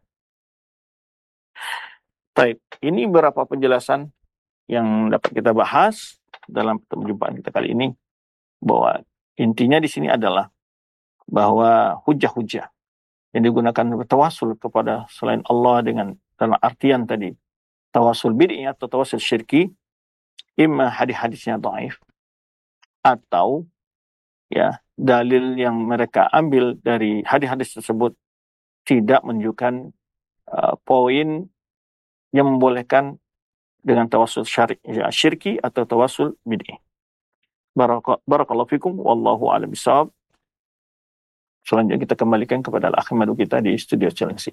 Baik, ini beberapa penjelasan yang dapat kita bahas dalam perjumpaan kita kali ini, bahwa intinya di sini adalah bahwa hujah-hujah yang digunakan bertawasul kepada selain Allah dengan dalam artian tadi tawasul bid'i atau tawasul syirki, imma hadis-hadisnya dhaif atau ya dalil yang mereka ambil dari hadis-hadis tersebut tidak menunjukkan uh, poin yang membolehkan dengan tawasul syari, ya, syirki atau tawasul bid'i. Baraka, barakallahu fikum, wallahu a'lam bishawab. Selanjutnya kita kembalikan kepada Al-Akhi Madu kita di studio Cilengsi.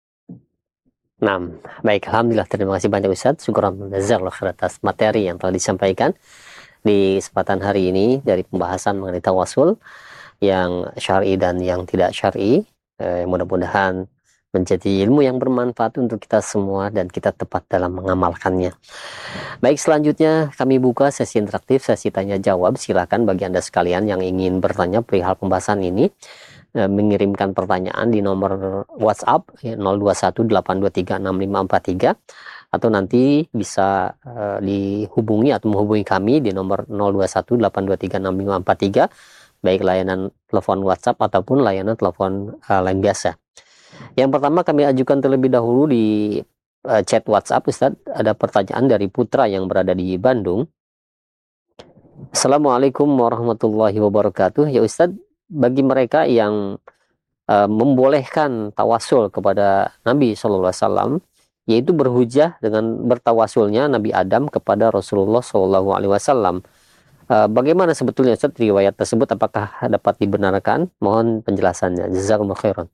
Nah, baik, alhamdulillah, terima kasih banyak Ustaz. Syukuran jazakallahu khair atas materi yang telah disampaikan di kesempatan hari ini dari pembahasan mengenai tawasul yang syar'i dan yang tidak syar'i. Eh, mudah-mudahan menjadi ilmu yang bermanfaat untuk kita semua dan kita tepat dalam mengamalkannya. Baik, selanjutnya kami buka sesi interaktif, sesi tanya jawab. Silakan bagi Anda sekalian yang ingin bertanya perihal pembahasan ini, eh, mengirimkan pertanyaan di nomor WhatsApp ya, nol dua satu delapan dua tiga enam lima empat tiga, atau nanti bisa uh, dihubungi atau menghubungi kami di nomor nol dua satu delapan dua tiga enam lima empat tiga, baik layanan telepon WhatsApp ataupun layanan telepon uh, lain biasa. Yang pertama kami ajukan terlebih dahulu di uh, chat WhatsApp, Ustaz. Ada pertanyaan dari Putra yang berada di Bandung. Assalamualaikum warahmatullahi wabarakatuh. Ya Ustaz, bagi mereka yang uh, membolehkan tawasul kepada Nabi shallallahu alaihi wasallam, yaitu berhujah dengan bertawasulnya Nabi Adam kepada Rasulullah shallallahu alaihi wasallam. Uh, bagaimana sebetulnya Ustaz riwayat tersebut, apakah dapat dibenarkan? Mohon penjelasannya. Jazakumullah khairan.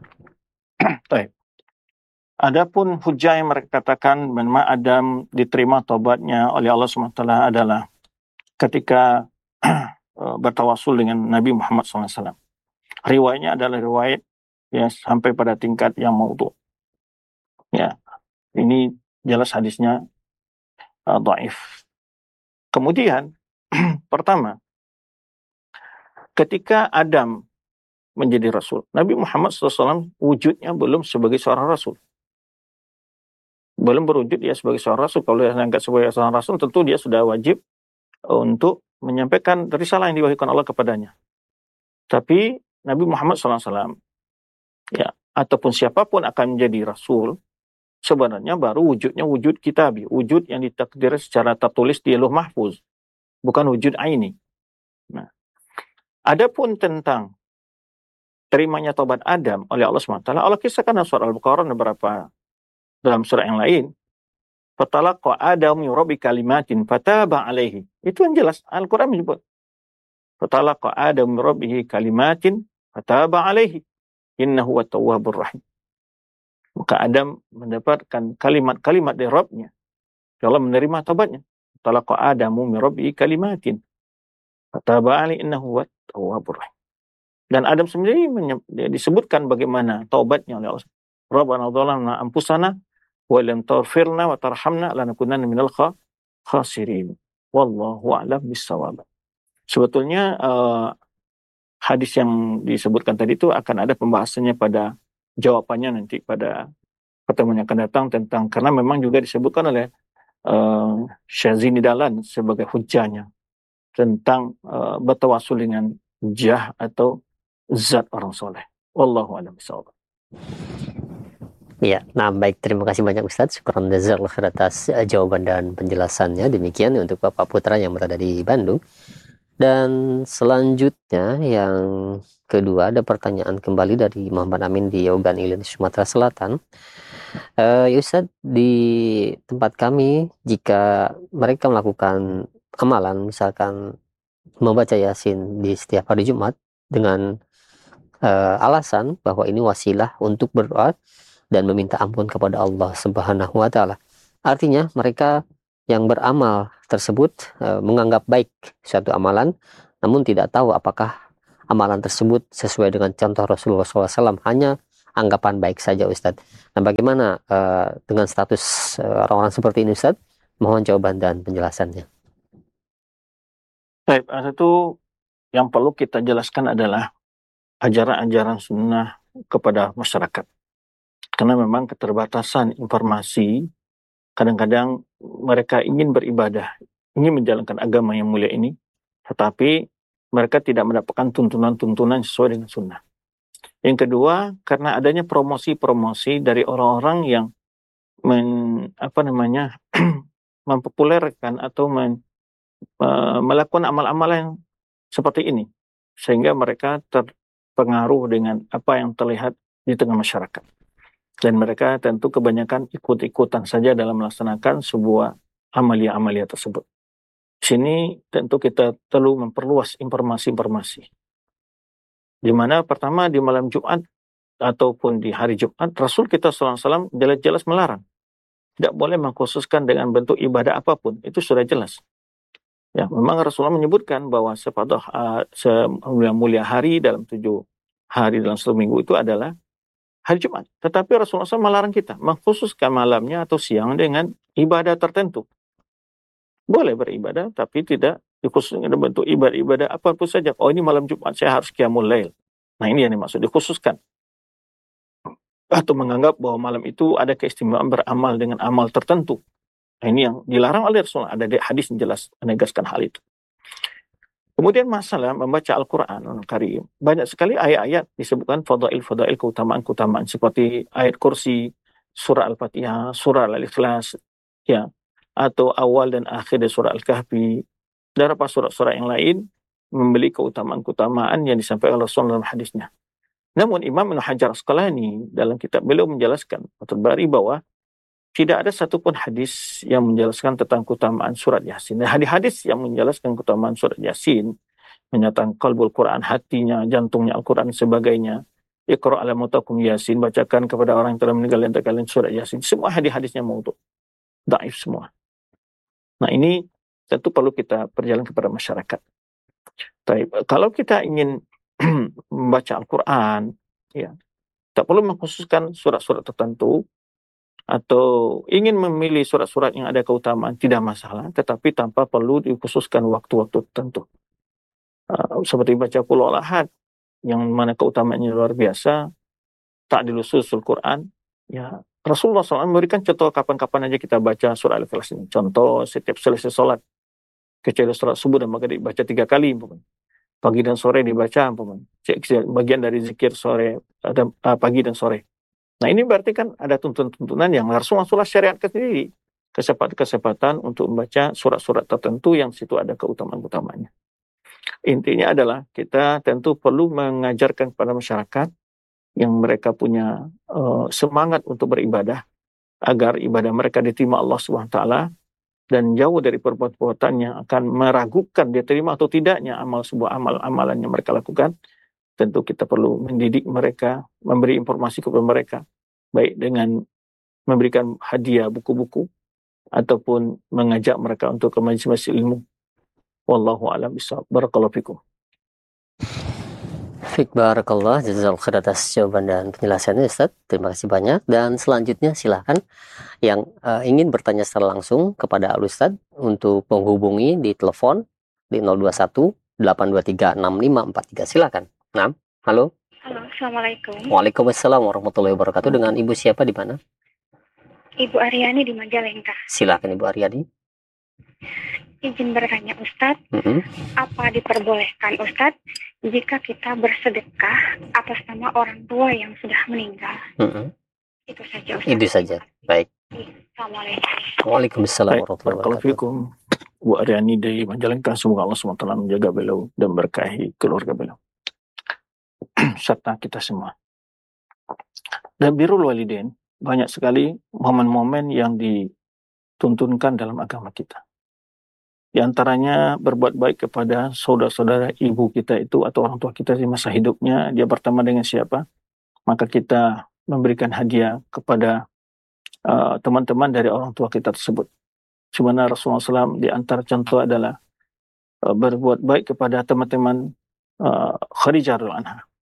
Baik. Adapun hujah yang mereka katakan memang Adam diterima taubatnya oleh Allah subhanahu wa taala adalah ketika bertawasul dengan Nabi Muhammad shallallahu alaihi wasallam. Riwayatnya adalah riwayat ya sampai pada tingkat yang maudhu. Ya. Ini jelas hadisnya uh, dhaif. Kemudian, pertama, ketika Adam menjadi Rasul, Nabi Muhammad shallallahu alaihi wasallam wujudnya belum sebagai seorang Rasul. Belum berwujud dia sebagai seorang Rasul. Kalau dia diangkat sebagai seorang Rasul, tentu dia sudah wajib untuk menyampaikan risalah yang diwahyukan Allah kepadanya. Tapi Nabi Muhammad shallallahu alaihi wasallam, ya, ataupun siapapun akan menjadi Rasul, sebenarnya baru wujudnya wujud kitabi, wujud yang ditakdir secara tertulis di Lauh Mahfuz, bukan wujud aini. Nah, adapun tentang terimanya taubat Adam oleh Allah subhanahu wa taala, Allah kisahkan dalam surah Al-Baqarah dan beberapa dalam surah yang lain. Fatalaqa Adam min rabbi kalimatin fataba alaihi. Itu yang jelas Al-Qur'an menyebut. Fatalaqa Adam min rabbihi kalimatin fataba alaihi. Innahu wat-tawwabur rahim. Maka Adam mendapatkan kalimat-kalimat dari Rabb-nya. Allah menerima taubatnya. Talaqa Adamu min rabbihi kalimatin fataba alaihi innahu wat-tawwabur rahim. Dan Adam sendiri disebutkan bagaimana taubatnya oleh Allah. Rabbana dhalamna anfusana wa lam taghfirna wa tarhamna lanakunanna minal khasirin. Wallahu a'lam bissawab. Sebetulnya uh, hadis yang disebutkan tadi itu akan ada pembahasannya pada jawabannya nanti pada pertemuan yang akan datang, tentang karena memang juga disebutkan oleh uh, Syazini Dalan sebagai hujahnya tentang uh, bertawasul dengan jah atau zat orang soleh. Wallahu a'lam bishawab. Ya, nah baik, terima kasih banyak Ustaz. Syukran jazakallahu khair atas uh, jawaban dan penjelasannya. Demikian untuk Bapak Putra yang berada di Bandung. Dan selanjutnya yang kedua ada pertanyaan kembali dari Muhammad Amin di Ogan Ilir, Sumatera Selatan. Uh, ya Ustaz, di tempat kami jika mereka melakukan amalan misalkan membaca Yasin di setiap hari Jumat dengan uh, alasan bahwa ini wasilah untuk berdoa dan meminta ampun kepada Allah Subhanahu wa taala. Artinya mereka yang beramal tersebut e, menganggap baik suatu amalan, namun tidak tahu apakah amalan tersebut sesuai dengan contoh Rasulullah shallallahu alaihi wasallam, hanya anggapan baik saja Ustadz. Nah, bagaimana uh, dengan status uh, orang-orang seperti ini Ustadz? Mohon jawaban dan penjelasannya. Baik, satu yang perlu kita jelaskan adalah ajaran-ajaran sunnah kepada masyarakat. Karena memang keterbatasan informasi, kadang-kadang mereka ingin beribadah, ingin menjalankan agama yang mulia ini, tetapi mereka tidak mendapatkan tuntunan-tuntunan sesuai dengan sunnah. Yang kedua, karena adanya promosi-promosi dari orang-orang yang men, apa namanya mempopulerkan atau men, uh, melakukan amal-amal yang seperti ini, sehingga mereka terpengaruh dengan apa yang terlihat di tengah masyarakat. Dan mereka tentu kebanyakan ikut-ikutan saja dalam melaksanakan sebuah amalia-amalia tersebut. Di sini tentu kita perlu memperluas informasi-informasi. Di mana pertama di malam Jumat ataupun di hari Jumat, Rasul kita sallallahu alaihi wasallam jelas-jelas melarang. Tidak boleh mengkhususkan dengan bentuk ibadah apapun, itu sudah jelas. Ya, memang Rasulullah menyebutkan bahwa sepatah uh, semulia-mulia hari dalam tujuh hari dalam satu minggu itu adalah hari Jumat. Tetapi Rasulullah shallallahu alaihi wasallam melarang kita mengkhususkan malamnya atau siang dengan ibadah tertentu. Boleh beribadah, tapi tidak dikhususkan dengan bentuk ibadah-ibadah apapun saja. Oh, ini malam Jumat, saya harus qiyamul lail. Nah, ini yang dimaksud dikhususkan. Atau menganggap bahwa malam itu ada keistimewaan beramal dengan amal tertentu. Nah, ini yang dilarang oleh Rasulullah. Ada hadis yang jelas menegaskan hal itu. Kemudian masalah membaca Al-Quran Al-Karim. Banyak sekali ayat-ayat disebutkan fadail-fadail, keutamaan-keutamaan. Seperti ayat kursi, surah Al-Fatihah, surah Al-Ikhlas, ya, atau awal dan akhir dari surah Al-Kahfi. Dan apa surah-surah yang lain membeli keutamaan-keutamaan yang disampaikan oleh Rasulullah dalam hadisnya. Namun Imam Ibnu Hajar Asqalani dalam kitab beliau menjelaskan, Fathul Bari, bahwa tidak ada satupun hadis yang menjelaskan tentang keutamaan surat Yasin. Dan hadis-hadis yang menjelaskan keutamaan surat Yasin, menyatakan qalbul Quran, hatinya, jantungnya Al-Quran, sebagainya. Iqra' ala mautakum Yasin, bacakan kepada orang yang telah meninggal di antara kalian surat Yasin. Semua hadis-hadisnya maudhu', dhaif semua. Nah, ini tentu perlu kita perjalanan kepada masyarakat. Tapi kalau kita ingin membaca Al-Quran, ya, tak perlu mengkhususkan surat-surat tertentu, atau ingin memilih surat-surat yang ada keutamaan, tidak masalah, tetapi tanpa perlu dikhususkan waktu-waktu tertentu. Uh, seperti baca Qul Huwallahu Ahad, yang mana keutamaannya luar biasa, tak dilususul Quran. Ya, Rasulullah shallallahu alaihi wasallam memberikan contoh kapan-kapan aja kita baca surah Al-Ikhlas ini. Contoh setiap selesai sholat, kecuali sholat subuh dan maghrib dibaca tiga kali, pagi dan sore dibaca, bagian dari zikir sore, ada uh, pagi dan sore. Nah, ini berarti kan ada tuntunan-tuntunan yang Rasulullah syariatkan sendiri, kesempatan-kesempatan untuk membaca surat-surat tertentu yang situ ada keutamaan-utamanya. Intinya adalah kita tentu perlu mengajarkan kepada masyarakat yang mereka punya uh, semangat untuk beribadah, agar ibadah mereka diterima Allah subhanahu wa taala, dan jauh dari perbuatan-perbuatan yang akan meragukan dia terima atau tidaknya amal sebuah amal-amalan yang mereka lakukan. Tentu kita perlu mendidik mereka, memberi informasi kepada mereka, baik dengan memberikan hadiah buku-buku, ataupun mengajak mereka untuk ke majelis ilmu. Wallahu a'lam bishawab. Barakallahu fikum. Fik barakallah, jazakallahu khair atas jawaban dan penjelasannya Ustaz. Terima kasih banyak. Dan selanjutnya silahkan yang uh, ingin bertanya secara langsung kepada Al Ustaz untuk menghubungi di telepon di nol dua satu delapan dua tiga enam lima empat tiga. Silakan. Nah, halo. Halo, Assalamualaikum. Waalaikumsalam warahmatullahi wabarakatuh. Dengan Ibu siapa di mana? Ibu Aryani di Majalengka. Silakan Ibu Aryani. Izin bertanya Ustadz, mm-hmm. apa diperbolehkan Ustadz jika kita bersedekah atas nama orang tua yang sudah meninggal? Mm-hmm. Itu saja Ustadz. Itu saja. Baik. Assalamualaikum. Waalaikumsalam warahmatullahi wabarakatuh. Bu Aryani dari Majalengka, semoga Allah subhanahu wa taala menjaga beliau dan berkahi keluarga beliau serta kita semua. Dan birrul walidain, banyak sekali momen-momen yang dituntunkan dalam agama kita. Di antaranya berbuat baik kepada saudara-saudara ibu kita itu atau orang tua kita di masa hidupnya, dia berteman dengan siapa, maka kita memberikan hadiah kepada uh, teman-teman dari orang tua kita tersebut. Sebenarnya Rasulullah shallallahu alaihi wasallam di antara contoh adalah uh, berbuat baik kepada teman-teman uh, Khadijah radhiyallahu anha.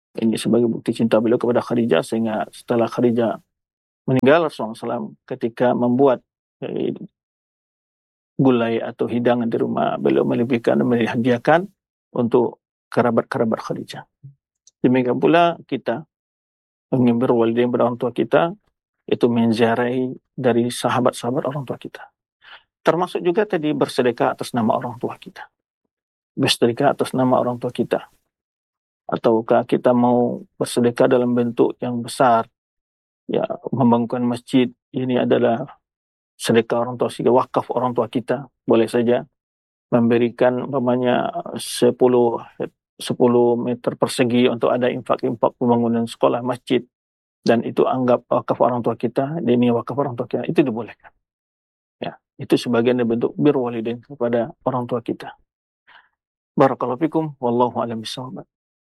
Ini sebagai bukti cinta beliau kepada Khadijah, sehingga setelah Khadijah meninggal, Rasulullah shallallahu alaihi wasallam ketika membuat eh, gulai atau hidangan di rumah, beliau melebihkan dan menghadiahkan untuk kerabat-kerabat Khadijah. Demikian pula kita ingin berwalidain pada orang tua kita, itu menziarahi dari sahabat-sahabat orang tua kita. Termasuk juga tadi bersedekah atas nama orang tua kita. Bersedekah atas nama orang tua kita. Ataukah kita mau bersedekah dalam bentuk yang besar, ya, membangunkan masjid, ini adalah sedekah orang tua, sehingga wakaf orang tua kita, boleh saja memberikan umpamanya sepuluh meter persegi untuk ada infak-infak pembangunan sekolah, masjid, dan itu anggap wakaf orang tua kita, dan ini wakaf orang tua kita, itu dibolehkan. Ya, itu sebagian dari bentuk birrul walidain kepada orang tua kita. Barakallahu fikum, wallahu a'lam bishawab.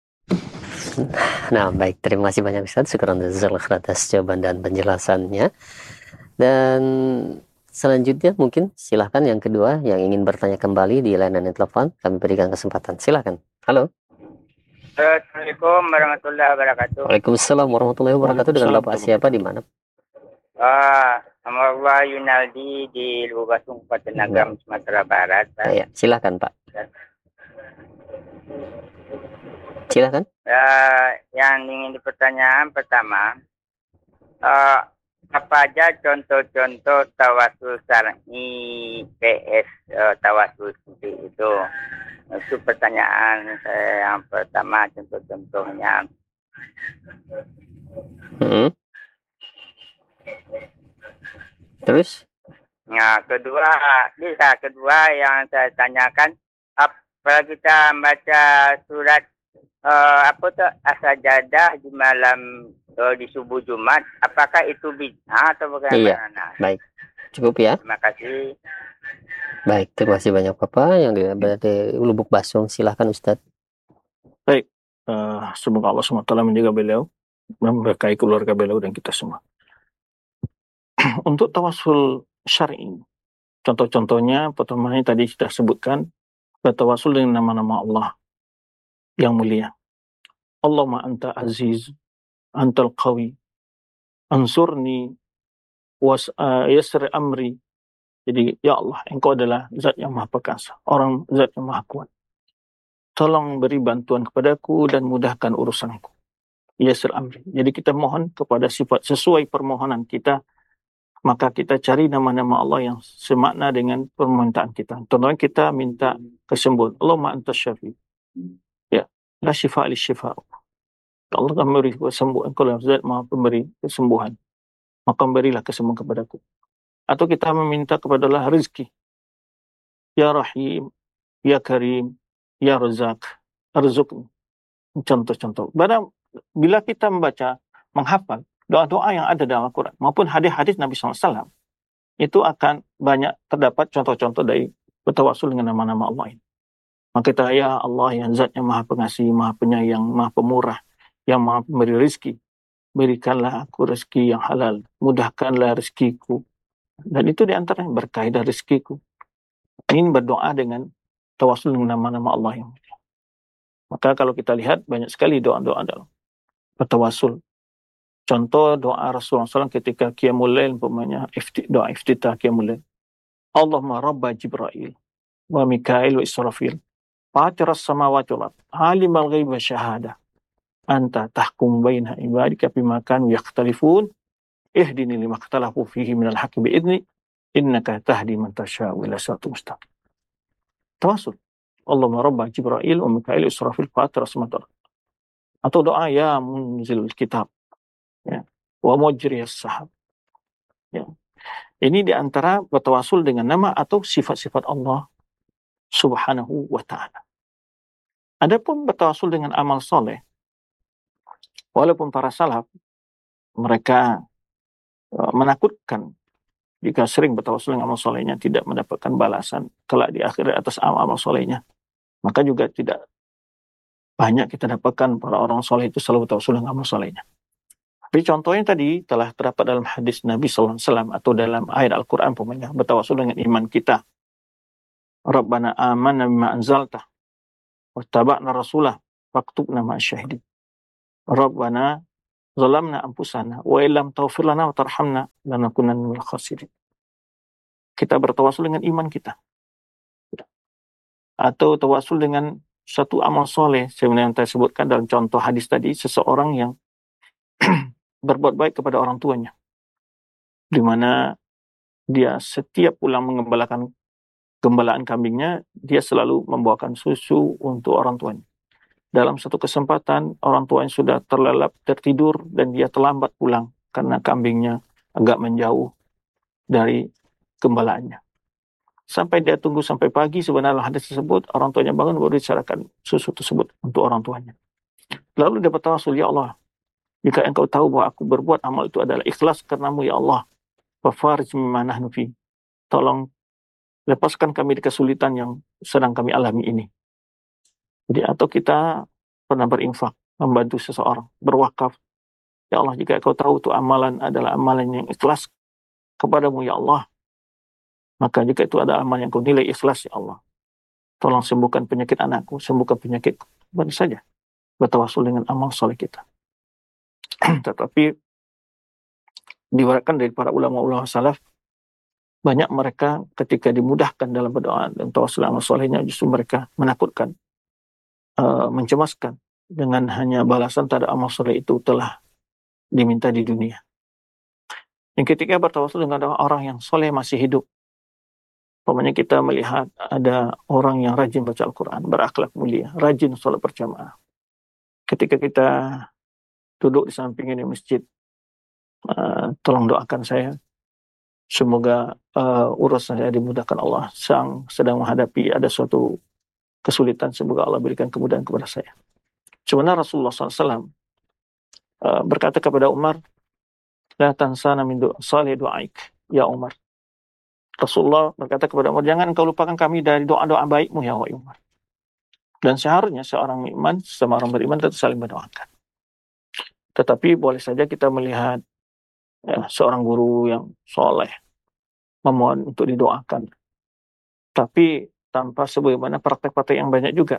Nah, baik, terima kasih banyak Ustaz. Syukran jazakallahu khairan atas jawaban dan penjelasannya. Dan selanjutnya mungkin silahkan yang kedua yang ingin bertanya kembali di layanan telepon, kami berikan kesempatan. Silahkan. Halo. Assalamualaikum warahmatullahi wabarakatuh. Waalaikumsalam warahmatullahi wabarakatuh. Dengan Bapak siapa, di mana? Ah, nama Allah Yunaldi di Lubasung, Kabupaten Agam, Sumatera Barat. Ya, silahkan Pak. Silahkan. Uh, yang ingin dipertanyaan pertama, uh, apa aja contoh-contoh tawasul syar'i P S uh, tawasul seperti itu? Itu pertanyaan saya yang pertama, contoh-contohnya. Hmm. Terus? Nah, kedua, bisa kedua yang saya tanyakan, apa kita baca surat uh, apa tuh as-sajadah di malam uh, di subuh Jumat, apakah itu bid'ah atau bagaimana? Iya. Baik, cukup ya. Terima kasih. Baik, terima kasih banyak Bapak yang dari Lubuk Basung. Silahkan Ustadz. Baik, uh, semoga Allah subhanahu wa taala menjaga beliau, memberkahi keluarga beliau dan kita semua. Untuk tawasul syar'i, contoh-contohnya pertamanya tadi sudah sebutkan, bertawasul dengan nama-nama Allah yang mulia. Allahumma anta aziz, antal qawi, ansurni, was uh, yasri amri. Jadi, ya Allah, engkau adalah zat yang maha perkasa, orang zat yang maha kuat. Tolong beri bantuan kepadaku dan mudahkan urusanku. Yasir amri. Jadi kita mohon kepada sifat sesuai permohonan kita, maka kita cari nama-nama Allah yang semakna dengan permintaan kita. Contohnya kita minta kesembuhan. Allahumma anta syafi. Ya, la syifa' li syifa'. Allah akan memberi kesembuhan. Engkau zat maha pemberi kesembuhan, maka berilah kesembuhan kepadaku. Atau kita meminta kepada Allah rezeki. Ya Rahim, Ya Karim, Ya Razak, Arzuqni. Contoh-contoh. Bila kita membaca, menghafal doa-doa yang ada dalam Al-Quran maupun hadis-hadis Nabi shallallahu alaihi wasallam, itu akan banyak terdapat contoh-contoh dari bertawasul dengan nama-nama Allah ini. Maka kita, ya Allah yang zat yang maha pengasih, maha penyayang, maha pemurah, yang maha memberi rezeki, berikanlah aku rezeki yang halal, mudahkanlah rezekiku. Dan itu diantaranya berkaidah rezekiku. Ingin berdoa dengan tawasul dengan nama-nama Allah yang mulia. Maka kalau kita lihat banyak sekali doa-doa dalam bertawasul. Contoh doa Rasulullah shallallahu alaihi wasallam ketika Qiyamul Lail, umpamanya doa iftitah Qiyamul Lail. Allahumma rabba Jibril wa Mikail wa Israfil, fatiras samawati wal ard, alimal ghaib wa syahadah, anta tahkum baina ibadika bima kanu yakhtalifun, ihdini lima ikhtalafu fihi minal haqqi bi'idni, innaka tahdi man tasya'u ila siratal mustaqim. Tawasul. Allahumma rabba Jibril wa Mikail wa Israfil, fatiras samawati wal ard. Atau doa ya munzil kitab, ya, wa mujriyas sahab. Ya. Ini diantara bertawasul dengan nama atau sifat-sifat Allah subhanahu wa ta'ala. Adapun bertawasul dengan amal soleh, walaupun para salaf mereka uh, menakutkan jika sering bertawasul dengan amal solehnya tidak mendapatkan balasan kelak di akhirat atas amal-amal solehnya, maka juga tidak banyak kita dapatkan para orang soleh itu selalu bertawasul dengan amal solehnya. Tapi contohnya tadi telah terdapat dalam hadis Nabi sallallahu alaihi wasallam atau dalam ayat Al-Quran, pokoknya bertawasul dengan iman kita. Rabbana amanna bima anzalta wattaba'na rasulah faktubna ma'asyahidin. Rabbana zalamna anfusana wa illam taghfir lana wa tarhamna lanakunanna minal khasirin. Kita bertawasul dengan iman kita. Atau tawasul dengan satu amal soleh, sebenarnya yang saya sebutkan dalam contoh hadis tadi, seseorang yang berbuat baik kepada orang tuanya, di mana dia setiap pulang mengembalakan gembalaan kambingnya, dia selalu membawakan susu untuk orang tuanya. Dalam satu kesempatan, orang tuanya sudah terlelap, tertidur, dan dia terlambat pulang karena kambingnya agak menjauh dari gembalaannya. Sampai dia tunggu sampai pagi, sebenarnya hadis tersebut, orang tuanya bangun baru diserahkan susu tersebut untuk orang tuanya. Lalu dia bertawasul, ya Allah, jika engkau tahu bahwa aku berbuat amal itu adalah ikhlas karenamu, ya Allah, fafarij mimma nahnu fi, tolong lepaskan kami di kesulitan yang sedang kami alami ini. Jadi, atau kita pernah berinfak, membantu seseorang, berwakaf, ya Allah, jika engkau tahu itu amalan adalah amalan yang ikhlas kepadamu, ya Allah, maka jika itu ada amal yang kau nilai ikhlas, ya Allah, tolong sembuhkan penyakit anakku, sembuhkan penyakit, benar saja bertawasul dengan amal soleh kita. Tetapi diwariskan dari para ulama-ulama salaf, banyak mereka ketika dimudahkan dalam berdoa dan tawasul amal solehnya, justru mereka menakutkan, uh, mencemaskan dengan hanya balasan terhadap amal soleh itu telah diminta di dunia. Yang ketika bertawasul dengan orang yang soleh masih hidup, umpamanya kita melihat ada orang yang rajin baca Al-Quran, berakhlak mulia, rajin sholat berjamaah. Ketika kita duduk di samping ini masjid, uh, tolong doakan saya, semoga uh, urusan saya dimudahkan Allah. Sang sedang menghadapi ada suatu kesulitan, semoga Allah berikan kemudahan kepada saya. Sebenarnya Rasulullah shallallahu alaihi wasallam uh, berkata kepada Umar, la tansana min salih du'aik, ya Umar. Rasulullah berkata kepada Umar, jangan engkau lupakan kami dari doa-doa baikmu, ya Umar. Dan seharusnya seorang iman sama orang beriman tentu saling mendoakan. Tetapi boleh saja kita melihat ya, seorang guru yang soleh memohon untuk didoakan, tapi tanpa sebagaimana praktek-praktek yang banyak juga.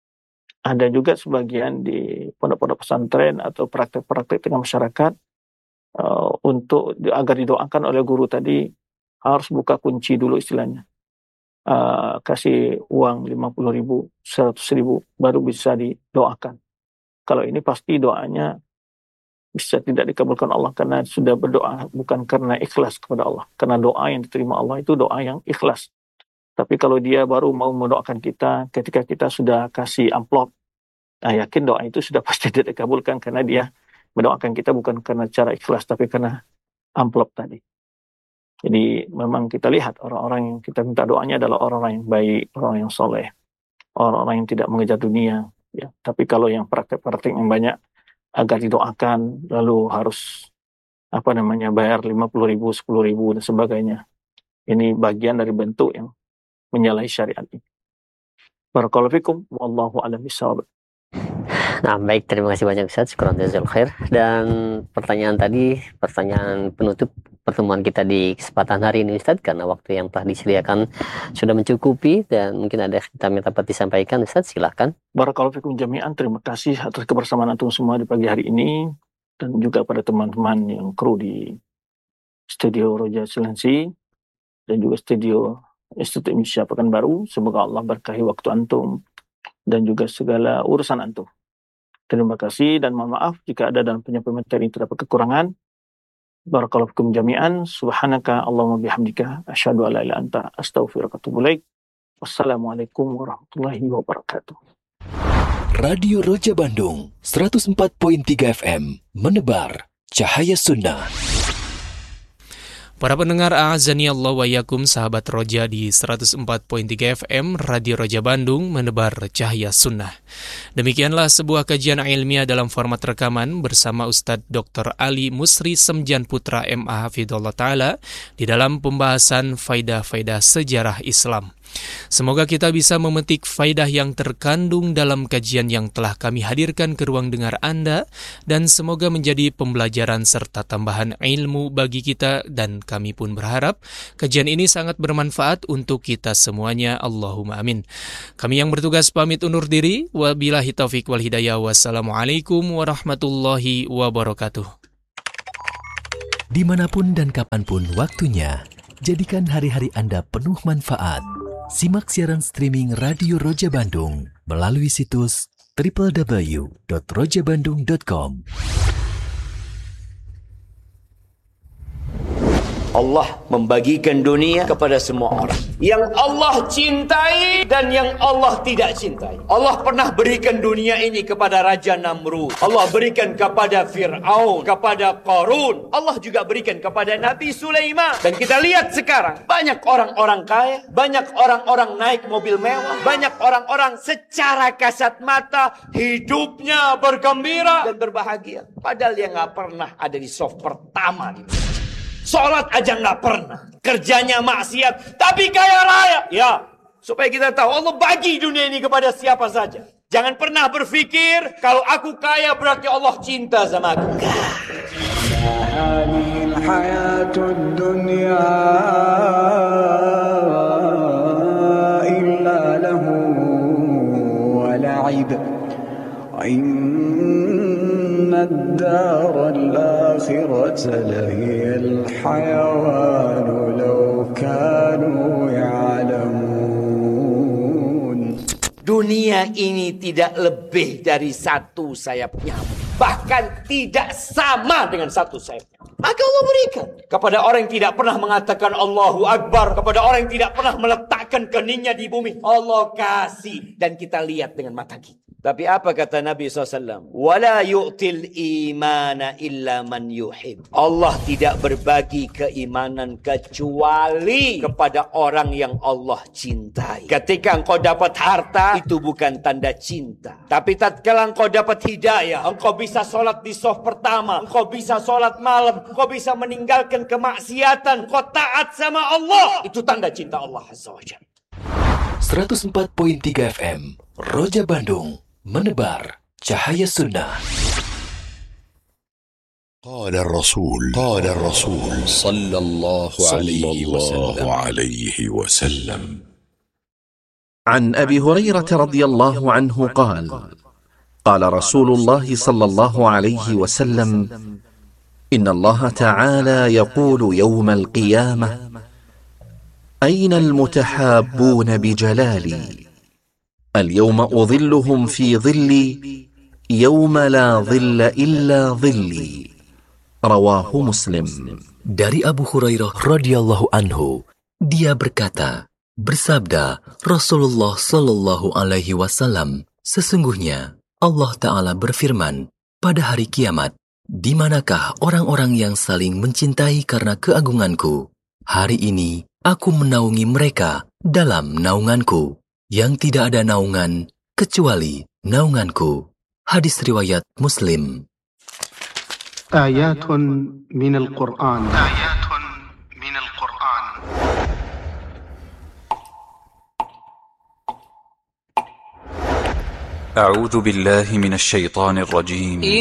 Ada juga sebagian di pondok-pondok pesantren atau praktek-praktek dengan masyarakat uh, untuk agar didoakan oleh guru tadi, harus buka kunci dulu istilahnya. Uh, kasih uang lima puluh ribu, seratus ribu, baru bisa didoakan. Kalau ini pasti doanya bisa tidak dikabulkan Allah karena sudah berdoa bukan karena ikhlas kepada Allah. Karena doa yang diterima Allah itu doa yang ikhlas. Tapi kalau dia baru mau mendoakan kita ketika kita sudah kasih amplop, nah yakin doa itu sudah pasti tidak dikabulkan karena dia mendoakan kita bukan karena cara ikhlas tapi karena amplop tadi. Jadi memang kita lihat orang-orang yang kita minta doanya adalah orang-orang yang baik, orang yang soleh, orang-orang yang tidak mengejar dunia. Ya. Tapi kalau yang praktek-praktek yang banyak agar didoakan, lalu harus apa namanya bayar lima puluh ribu, sepuluh ribu dan sebagainya. Ini bagian dari bentuk yang menyalahi syariat ini. Barakallahu fikum, wallahu a'lam bishawab. Nah, baik, terima kasih banyak Ustaz, syukran jazakallahu khair. Dan pertanyaan tadi, pertanyaan penutup pertemuan kita di kesempatan hari ini Ustaz, karena waktu yang telah disediakan sudah mencukupi dan mungkin ada kita minta dapat disampaikan Ustaz, silakan. Barakallahu fikum jami'an, terima kasih atas kebersamaan antum semua di pagi hari ini dan juga pada teman-teman yang kru di studio Roja Silensi dan juga studio Institut Indonesia Pekanbaru. Semoga Allah berkahi waktu antum dan juga segala urusan antum. Terima kasih dan mohon maaf jika ada dalam penyampaian materi terdapat kekurangan. Barakallahu fikum jami'an. Subhanaka Allahumma bihamdika asyhadu an la ilaha illa anta astaghfiruka wa atubu ilaik. Wassalamualaikum warahmatullahi wabarakatuh. Radio Roja Bandung seratus empat koma tiga F M menebar cahaya sunnah. Para pendengar, a'azani Allah wa yakum, sahabat Roja di seratus empat koma tiga F M Radio Roja Bandung menebar cahaya sunnah. Demikianlah sebuah kajian ilmiah dalam format rekaman bersama Ustadz Doktor Ali Musri Semjan Putra M A Hafidhullah Ta'ala di dalam pembahasan faidah-faidah sejarah Islam. Semoga kita bisa memetik faidah yang terkandung dalam kajian yang telah kami hadirkan ke ruang dengar Anda, dan semoga menjadi pembelajaran serta tambahan ilmu bagi kita, dan kami pun berharap kajian ini sangat bermanfaat untuk kita semuanya. Allahumma amin. Kami yang bertugas pamit undur diri. Wabillahi taufik wal hidayah. Wassalamualaikum warahmatullahi wabarakatuh. Dimanapun dan kapanpun waktunya, jadikan hari-hari Anda penuh manfaat. Simak siaran streaming Radio Roja Bandung melalui situs double-u double-u double-u dot roja bandung dot com. Allah membagikan dunia kepada semua orang. Yang Allah cintai dan yang Allah tidak cintai. Allah pernah berikan dunia ini kepada Raja Namrud. Allah berikan kepada Fir'aun, kepada Qarun. Allah juga berikan kepada Nabi Sulaiman. Dan kita lihat sekarang, banyak orang-orang kaya, banyak orang-orang naik mobil mewah, banyak orang-orang secara kasat mata hidupnya bergembira dan berbahagia. Padahal dia nggak pernah ada di soft pertama di dunia. Sholat aja nggak pernah, kerjanya maksiat, tapi kaya raya. Ya, supaya kita tahu Allah bagi dunia ini kepada siapa saja. Jangan pernah berpikir kalau aku kaya berarti Allah cinta sama aku. الدار الآخرة لهي الحيوان لو كانوا يعلمون. Dunia ini tidak lebih dari satu sayap nyamuk, bahkan tidak sama dengan satu sayap nyamuk. Maka Allah berikan kepada orang yang tidak pernah mengatakan Allahu Akbar, kepada orang yang tidak pernah meletakkan keningnya di bumi. Allah kasih dan kita lihat dengan mata kita. Tapi apa kata Nabi shallallahu alaihi wasallam? Wala yu'til imana illa man yuhib. Allah tidak berbagi keimanan kecuali kepada orang yang Allah cintai. Ketika engkau dapat harta, itu bukan tanda cinta. Tapi tatkala engkau dapat hidayah, engkau bisa sholat di soft pertama, engkau bisa sholat malam, engkau bisa meninggalkan kemaksiatan, engkau taat sama Allah, itu tanda cinta Allah Azza wa Jalla. seratus empat koma tiga F M Roja Bandung, menebar cahaya sunnah. قال الرسول قال الرسول صلى الله عليه وسلم عن أبي هريرة رضي الله عنه قال قال رسول الله صلى الله عليه وسلم إن الله تعالى يقول يوم القيامة أين المتحابون بجلالي اليوم أظلهم في ظلي يوم لا ظل إلا ظلي رواه مسلم. Dari Abu Hurairah radhiyallahu anhu, dia berkata, bersabda Rasulullah sallallahu alaihi wasallam, sesungguhnya Allah Ta'ala berfirman, pada hari kiamat, di manakah orang-orang yang saling mencintai karena keagunganku? Hari ini aku menaungi mereka dalam naunganku, yang tidak ada naungan kecuali naunganku. Hadis riwayat Muslim. Ayatun minal Qur'an. Ayatun minal Qur'an. أعوذ بالله من الشيطان الرجيم